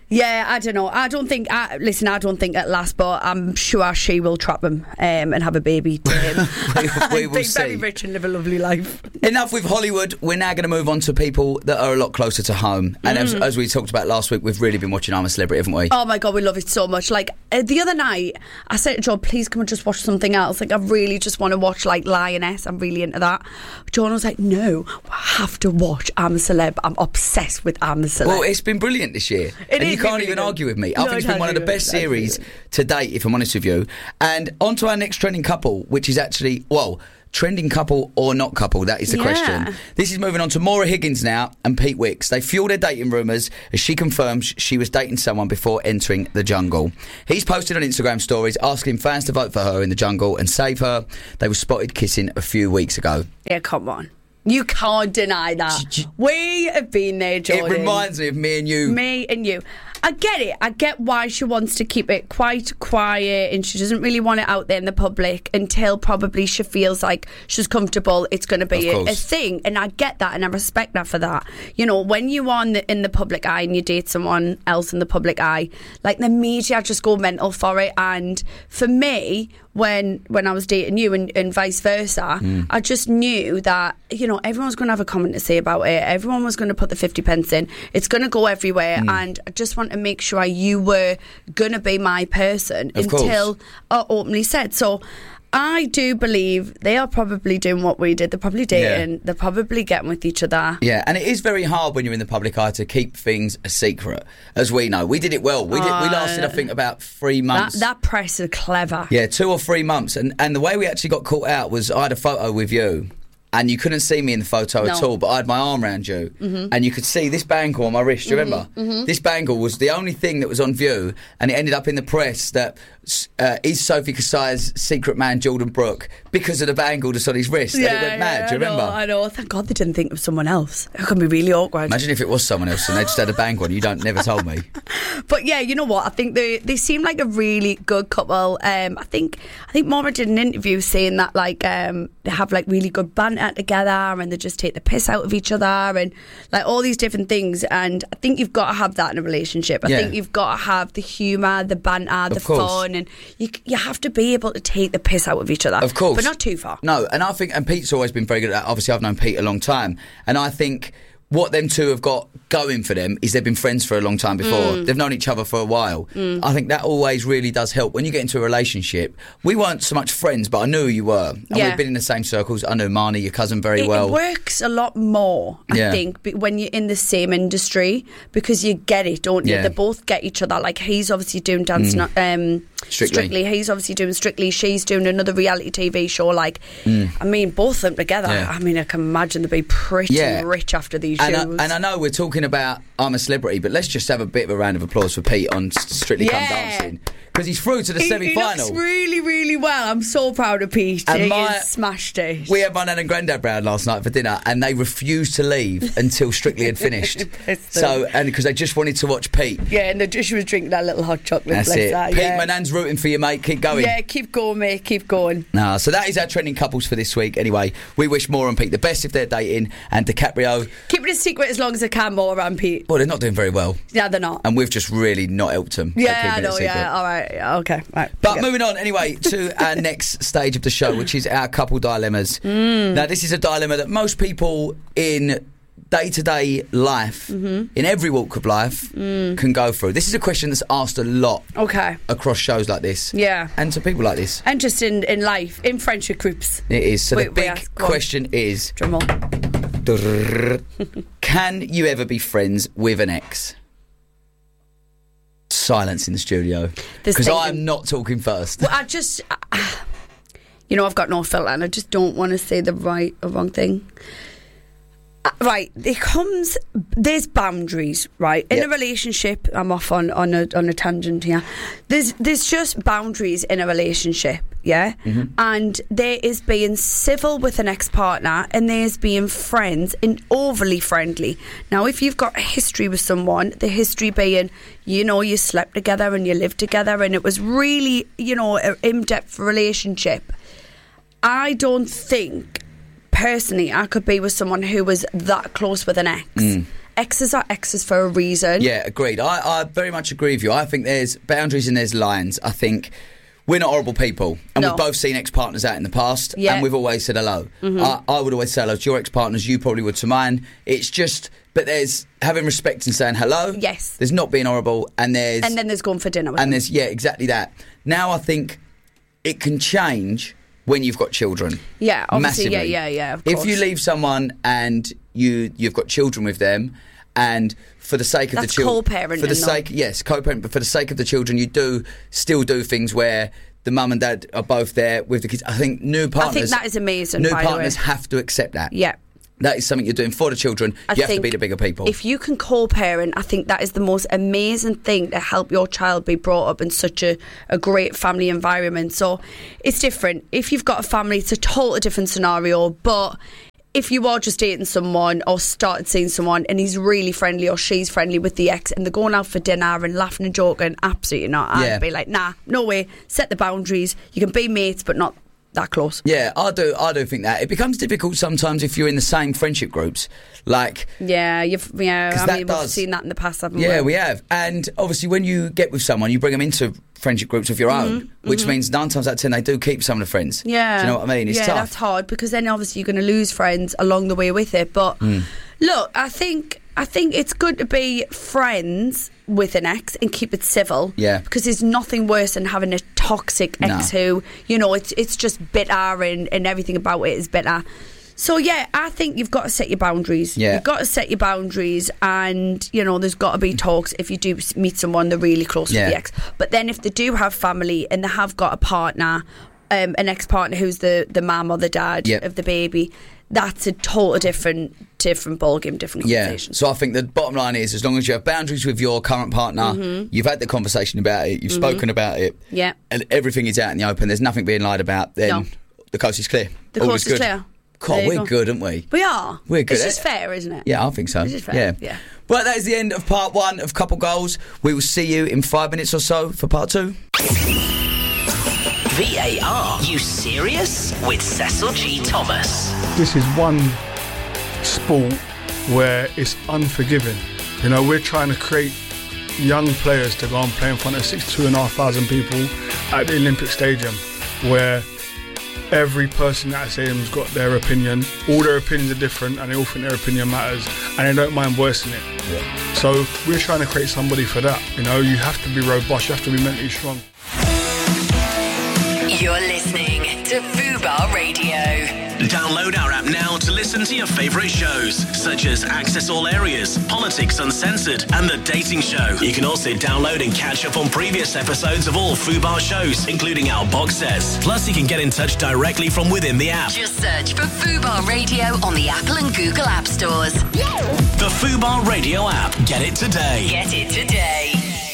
Speaker 12: Yeah, I don't know. I don't think. I, listen, I don't think at last, but I'm sure she will trap him um, and have a baby to him.
Speaker 10: we, we will
Speaker 12: be
Speaker 10: see.
Speaker 12: very rich and live a lovely life.
Speaker 10: Enough with Hollywood. We're now going to move on to people that are a lot closer to home. And
Speaker 12: Mm.
Speaker 10: as, as we talked about last week, we've really been watching I'm a Celebrity, haven't we?
Speaker 12: Oh my God, we love it so much. Like uh, the other night, I said to John, please come and just watch something else. Like I really just want to watch like Lioness. I'm really into that. John was like, no, I have to watch I'm a Celeb. I'm obsessed with I'm a Celeb.
Speaker 10: Well, it's been brilliant this year.
Speaker 12: It
Speaker 10: and
Speaker 12: is
Speaker 10: you can't
Speaker 12: really
Speaker 10: even
Speaker 12: good.
Speaker 10: argue with me. I
Speaker 12: No,
Speaker 10: think it's
Speaker 12: it
Speaker 10: been
Speaker 12: has
Speaker 10: one of the
Speaker 12: been
Speaker 10: best
Speaker 12: good. It has been
Speaker 10: series to date, if I'm honest with you. And on to our next trending couple, which is actually, well, trending couple or not couple, that is the
Speaker 12: Yeah.
Speaker 10: question. This is moving on to Maura Higgins now and Pete Wicks. They fuel their dating rumours as she confirms she was dating someone before entering the jungle. He's posted on Instagram stories asking fans to vote for her in the jungle and save her. They were spotted kissing a few weeks ago.
Speaker 12: Yeah, come on. You can't deny that. We have been there, Jordan.
Speaker 10: It reminds me of me and you.
Speaker 12: Me and you. I get it. I get why she wants to keep it quite quiet and she doesn't really want it out there in the public until probably she feels like she's comfortable. It's going to be
Speaker 10: Of
Speaker 12: a, a
Speaker 10: course.
Speaker 12: thing. And I get that and I respect that for that. You know, when you are in the, in the public eye and you date someone else in the public eye, like the media just go mental for it. And for me, when when I was dating you and, and vice versa,
Speaker 10: Mm.
Speaker 12: I just knew that, you know, everyone's going to have a comment to say about it. Everyone was going to put the fifty pence in. It's going to go everywhere.
Speaker 10: Mm.
Speaker 12: And I just want to make sure you were going to be my person
Speaker 10: Of course.
Speaker 12: until I openly said. So I do believe they are probably doing what we did. They're probably dating.
Speaker 10: Yeah.
Speaker 12: They're probably getting with each other.
Speaker 10: Yeah, and it is very hard when you're in the public eye to keep things a secret, as we know. We did it well. We did. We
Speaker 12: Uh,
Speaker 10: lasted, I think, about three
Speaker 12: That,
Speaker 10: months.
Speaker 12: that press is clever.
Speaker 10: Yeah, two or three months. And, and the way we actually got caught out was I had a photo with you. And you couldn't see me in the photo at
Speaker 12: No.
Speaker 10: all, but I had my arm around you.
Speaker 12: Mhm.
Speaker 10: And you could see this bangle on my wrist, do you
Speaker 12: Mhm,
Speaker 10: remember?
Speaker 12: mhm.
Speaker 10: This bangle was the only thing that was on view, and it ended up in the press that uh, is Sophie Kasai's secret man Jordan Brooke because of the bangle just on his wrist. and it went mad, do you
Speaker 12: I know,
Speaker 10: remember?
Speaker 12: I know. Thank God they didn't think it was someone else. It could be really awkward.
Speaker 10: Imagine if it was someone else and they just had a bangle and you don't never told me.
Speaker 12: But yeah, you know what? I think they they seem like a really good couple. Um, I think I think Maura did an interview saying that like um, they have like really good banter together and they just take the piss out of each other and like all these different things. And I think you've got to have that in a relationship. I
Speaker 10: Yeah.
Speaker 12: think you've got to have the humour, the banter, the
Speaker 10: course.
Speaker 12: fun, and you you have to be able to take the piss out of each other.
Speaker 10: Of course.
Speaker 12: but not too far.
Speaker 10: No, and I think, and Pete's always been very good at that. Obviously, I've known Pete a long time, and I think what them two have got going for them is they've been friends for a long time before.
Speaker 12: Mm.
Speaker 10: They've known each other for a while.
Speaker 12: Mm.
Speaker 10: I think that always really does help. When you get into a relationship, we weren't so much friends, but I knew who you were. And
Speaker 12: Yeah.
Speaker 10: we've been in the same circles. I knew Marnie, your cousin, very
Speaker 12: it,
Speaker 10: well.
Speaker 12: It works a lot more, I
Speaker 10: Yeah.
Speaker 12: think, b- when you're in the same industry because you get it, don't you?
Speaker 10: Yeah.
Speaker 12: They both get each other. Like he's obviously doing dance,
Speaker 10: Mm.
Speaker 12: not, um,
Speaker 10: Strictly.
Speaker 12: Strictly. He's obviously doing Strictly. She's doing another reality T V show. Like,
Speaker 10: Mm.
Speaker 12: I mean, both of them together.
Speaker 10: Yeah.
Speaker 12: I mean, I can imagine they'd be pretty
Speaker 10: Yeah.
Speaker 12: rich after these
Speaker 10: And I,
Speaker 12: shows.
Speaker 10: and I know we're talking about I'm a Celebrity, but let's just have a bit of a round of applause for Pete on Strictly Come
Speaker 12: Yeah.
Speaker 10: Dancing. Because he's through to the
Speaker 12: he, he
Speaker 10: semi-final.
Speaker 12: looks really, really well. I'm so proud of Pete.
Speaker 10: And
Speaker 12: he
Speaker 10: my-
Speaker 12: has smashed it.
Speaker 10: We had my nan and granddad round last night for dinner, and they refused to leave until Strictly had finished.
Speaker 12: Pissed
Speaker 10: So,
Speaker 12: them.
Speaker 10: and because they just wanted to watch Pete.
Speaker 12: Yeah, and the, she was drinking that little hot chocolate.
Speaker 10: That's
Speaker 12: bless
Speaker 10: it.
Speaker 12: her,
Speaker 10: Pete,
Speaker 12: yeah.
Speaker 10: my nan's rooting for you, mate. Keep going.
Speaker 12: Yeah, keep going, mate. Keep going.
Speaker 10: Nah, so that is our trending couples for this week. Anyway, we wish Maura and Pete the best if they're dating, and DiCaprio.
Speaker 12: Keep it a secret as long as I can, Maura and Pete.
Speaker 10: Well, they're not doing very well,
Speaker 12: Yeah, they're not.
Speaker 10: and we've just really not helped them. by
Speaker 12: Yeah,
Speaker 10: keeping
Speaker 12: I
Speaker 10: it
Speaker 12: know.
Speaker 10: secret.
Speaker 12: Yeah, all right. Yeah, okay, right.
Speaker 10: But
Speaker 12: Yeah.
Speaker 10: moving on, anyway, to our next stage of the show, which is our couple dilemmas.
Speaker 12: Mm.
Speaker 10: Now, this is a dilemma that most people in day-to-day life,
Speaker 12: Mhm.
Speaker 10: in every walk of life,
Speaker 12: Mm.
Speaker 10: can go through. This is a question that's asked a lot
Speaker 12: Okay.
Speaker 10: across shows like this.
Speaker 12: Yeah.
Speaker 10: And to people like this.
Speaker 12: And just in, in life, in friendship groups.
Speaker 10: It is. So
Speaker 12: We-
Speaker 10: the
Speaker 12: we
Speaker 10: big
Speaker 12: ask- go on.
Speaker 10: question is...
Speaker 12: Drum roll.
Speaker 10: Can you ever be friends with an ex? Silence in the studio.
Speaker 12: There's
Speaker 10: Because
Speaker 12: thinking-
Speaker 10: I'm not talking first.
Speaker 12: Well, I just, you know, I've got no filter, and I just don't want to say the right or wrong thing. Uh, Right, there comes there's boundaries, right? In
Speaker 10: Yep.
Speaker 12: a relationship, I'm off on, on a on a tangent here. There's there's just boundaries in a relationship, yeah?
Speaker 10: Mhm.
Speaker 12: And there is being civil with an ex-partner, and there's being friends and overly friendly. Now, if you've got a history with someone, the history being, you know, you slept together and you lived together and it was really, you know, an in-depth relationship, I don't think personally I could be with someone who was that close with an ex
Speaker 10: Mm.
Speaker 12: exes are exes for a reason.
Speaker 10: Yeah, agreed. I, I very much agree with you. I think there's boundaries and there's lines. I think we're not horrible people, and
Speaker 12: No.
Speaker 10: we've both seen ex-partners out in the past,
Speaker 12: Yeah.
Speaker 10: and we've always said hello.
Speaker 12: Mhm.
Speaker 10: I, I would always say hello to your ex-partners, you probably would to mine. It's just, but there's having respect and saying hello.
Speaker 12: Yes.
Speaker 10: There's not being horrible, and there's...
Speaker 12: And then there's going for dinner with
Speaker 10: And
Speaker 12: them.
Speaker 10: there's, yeah, exactly that. Now I think it can change when you've got children.
Speaker 12: Yeah, obviously,
Speaker 10: Massively.
Speaker 12: yeah, yeah, yeah, of
Speaker 10: If
Speaker 12: course.
Speaker 10: you leave someone and you, you've got children with them, and for the sake of
Speaker 12: That's
Speaker 10: the children...
Speaker 12: co-parenting,
Speaker 10: For the
Speaker 12: though.
Speaker 10: sake, yes, co-parent, but for the sake of the children, you do still do things where the mum and dad are both there with the kids. I think new partners...
Speaker 12: I think that is amazing,
Speaker 10: New
Speaker 12: by the
Speaker 10: partners
Speaker 12: way.
Speaker 10: have to accept that.
Speaker 12: Yeah.
Speaker 10: That is something you're doing for the children.
Speaker 12: I
Speaker 10: you have to
Speaker 12: think
Speaker 10: be the bigger people.
Speaker 12: If you can co-parent, I think that is the most amazing thing to help your child be brought up in such a, a great family environment. So it's different. If you've got a family, it's a totally different scenario. But if you are just dating someone or started seeing someone and he's really friendly or she's friendly with the ex and they're going out for dinner and laughing and joking, absolutely not. I'd
Speaker 10: Yeah.
Speaker 12: be like, nah, no way. Set the boundaries. You can be mates, but not that close.
Speaker 10: Yeah, I do. I do think that it becomes difficult sometimes if you're in the same friendship groups. Like,
Speaker 12: Yeah, you've yeah.
Speaker 10: 'Cause
Speaker 12: I
Speaker 10: that
Speaker 12: mean, we've
Speaker 10: does-
Speaker 12: seen that in the past, haven't we?
Speaker 10: yeah, we have. And obviously, when you get with someone, you bring them into friendship groups of your own,
Speaker 12: Mhm,
Speaker 10: which
Speaker 12: mhm.
Speaker 10: means nine times out of ten they do keep some of the friends.
Speaker 12: Yeah.
Speaker 10: Do you know what I mean? It's
Speaker 12: yeah,
Speaker 10: tough.
Speaker 12: that's hard because then obviously you're going to lose friends along the way with it. But
Speaker 10: Mm.
Speaker 12: look, I think I think it's good to be friends with an ex and keep it civil.
Speaker 10: Yeah.
Speaker 12: Because there's nothing worse than having a toxic ex
Speaker 10: No.
Speaker 12: who, you know, it's it's just bitter and, and everything about it is bitter. So yeah, I think you've got to set your boundaries.
Speaker 10: Yeah.
Speaker 12: You've got to set your boundaries, and you know there's got to be talks if you do s- meet someone they're really close
Speaker 10: Yeah.
Speaker 12: with the ex. But then if they do have family and they have got a partner, um, an ex-partner who's the the mum or the dad
Speaker 10: Yep.
Speaker 12: of the baby, that's a total different different ballgame, different
Speaker 10: Yeah,
Speaker 12: conversation.
Speaker 10: so I think the bottom line is as long as you have boundaries with your current partner,
Speaker 12: Mhm.
Speaker 10: you've had the conversation about it, you've
Speaker 12: Mhm.
Speaker 10: spoken about it,
Speaker 12: Yeah.
Speaker 10: and everything is out in the open, there's nothing being lied about, then
Speaker 12: No.
Speaker 10: the coast is clear.
Speaker 12: The
Speaker 10: All
Speaker 12: coast is
Speaker 10: good.
Speaker 12: clear.
Speaker 10: God,
Speaker 12: There you
Speaker 10: we're
Speaker 12: go.
Speaker 10: good, aren't we?
Speaker 12: We are.
Speaker 10: We're good.
Speaker 12: It's just fair, isn't it?
Speaker 10: Yeah, I think so.
Speaker 12: It's just fair.
Speaker 10: Yeah.
Speaker 12: Yeah.
Speaker 10: Well, that is the end of part one of Couple Goals. We will see you in five minutes or so for part two.
Speaker 7: V A R, you serious? With Cecil G. Thomas.
Speaker 13: This is one sport where it's unforgiving. You know, we're trying to create young players to go and play in front of sixty-two and a half thousand people at the Olympic Stadium, where every person at that stadium's got their opinion. All their opinions are different, and they all think their opinion matters, and they don't mind voicing it. So we're trying to create somebody for that. You know, you have to be robust, you have to be mentally strong.
Speaker 6: You're listening to Fubar Radio.
Speaker 7: Download our app now to listen to your favourite shows, such as Access All Areas, Politics Uncensored, and The Dating Show. You can also download and catch up on previous episodes of all Fubar shows, including our box sets. Plus, you can get in touch directly from within the app.
Speaker 6: Just search for Fubar Radio on the Apple and Google App Stores.
Speaker 7: The Fubar Radio app. Get it today.
Speaker 6: Get it today.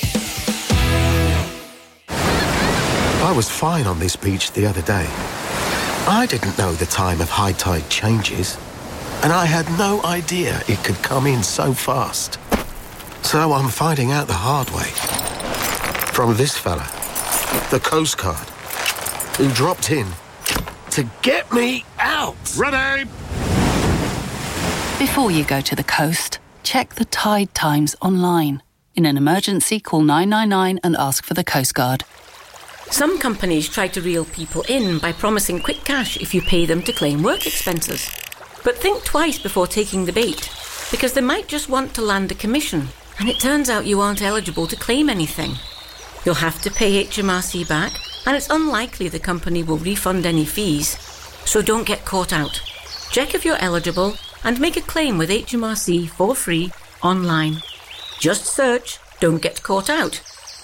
Speaker 14: I was fine on this beach the other day. I didn't know the time of high tide changes, and I had no idea it could come in so fast. So I'm finding out the hard way. From this fella, the Coast Guard, who dropped in to get me out. Ready?
Speaker 15: Before you go to the coast, check the tide times online. In an emergency, call nine nine nine and ask for the Coast Guard.
Speaker 16: Some companies try to reel people in by promising quick cash if you pay them to claim work expenses. But think twice before taking the bait, because they might just want to land a commission, and it turns out you aren't eligible to claim anything. You'll have to pay H M R C back, and it's unlikely the company will refund any fees, so don't get caught out. Check if you're eligible and make a claim with H M R C for free online. Just search Don't Get Caught Out.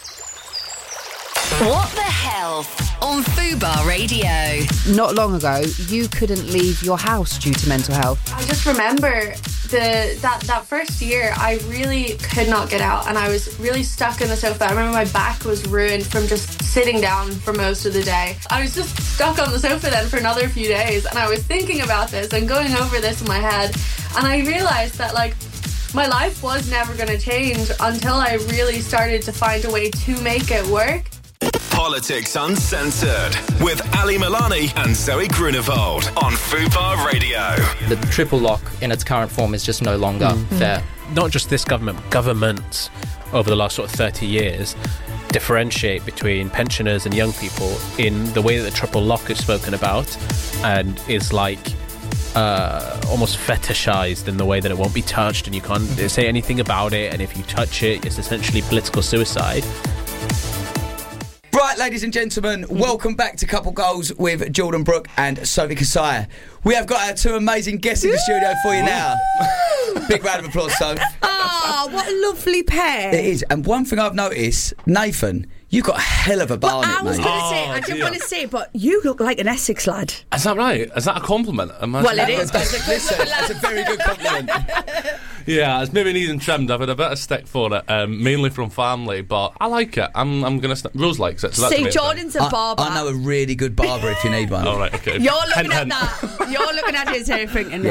Speaker 6: What the Health on Fubar Radio.
Speaker 2: Not long ago, you couldn't leave your house due to mental health.
Speaker 17: I just remember the that, that first year, I really could not get out, and I was really stuck in the sofa. I remember my back was ruined from just sitting down for most of the day. I was just stuck on the sofa then for another few days, and I was thinking about this and going over this in my head, and I realised that, like, my life was never going to change until I really started to find a way to make it work.
Speaker 7: Politics Uncensored with Ali Milani and Zoe Grunewald on Fubar Radio.
Speaker 3: The triple lock in its current form is just no longer mm. fair.
Speaker 5: Not just this government, but governments over the last sort of thirty years differentiate between pensioners and young people in the way that the triple lock is spoken about and is like uh, almost fetishized in the way that it won't be touched and you can't say anything about it, and if you touch it, it's essentially political suicide.
Speaker 10: Right, ladies and gentlemen, welcome back to Couple Goals with Jordan Brooke and Sophie Kasaya. We have got our two amazing guests in the studio for you now. Big round of applause, Soph.
Speaker 12: Oh, what a lovely pair.
Speaker 10: It is. And one thing I've noticed, Nathan, you've got a hell of a barnet,
Speaker 12: well, I was
Speaker 10: mate.
Speaker 12: going to say,
Speaker 18: Oh,
Speaker 12: I didn't
Speaker 18: dear.
Speaker 12: want to say, but you look like an Essex lad.
Speaker 18: Is that right? Is that a compliment? Am I
Speaker 12: Well, it is.
Speaker 10: That's, listen, that's a very good compliment.
Speaker 18: Yeah, it's maybe needing trimmed. I've had a bit of stick for it, um, mainly from family, but I like it. I'm, I'm going to... St- Rose likes it, so that's
Speaker 12: See,
Speaker 18: amazing.
Speaker 12: Jordan's a barber.
Speaker 10: I, I know a really good barber if you need one.
Speaker 18: All right, okay.
Speaker 12: You're looking
Speaker 18: Hint,
Speaker 12: at
Speaker 18: hint.
Speaker 12: that. You're looking at his hair thinking,
Speaker 10: Yeah.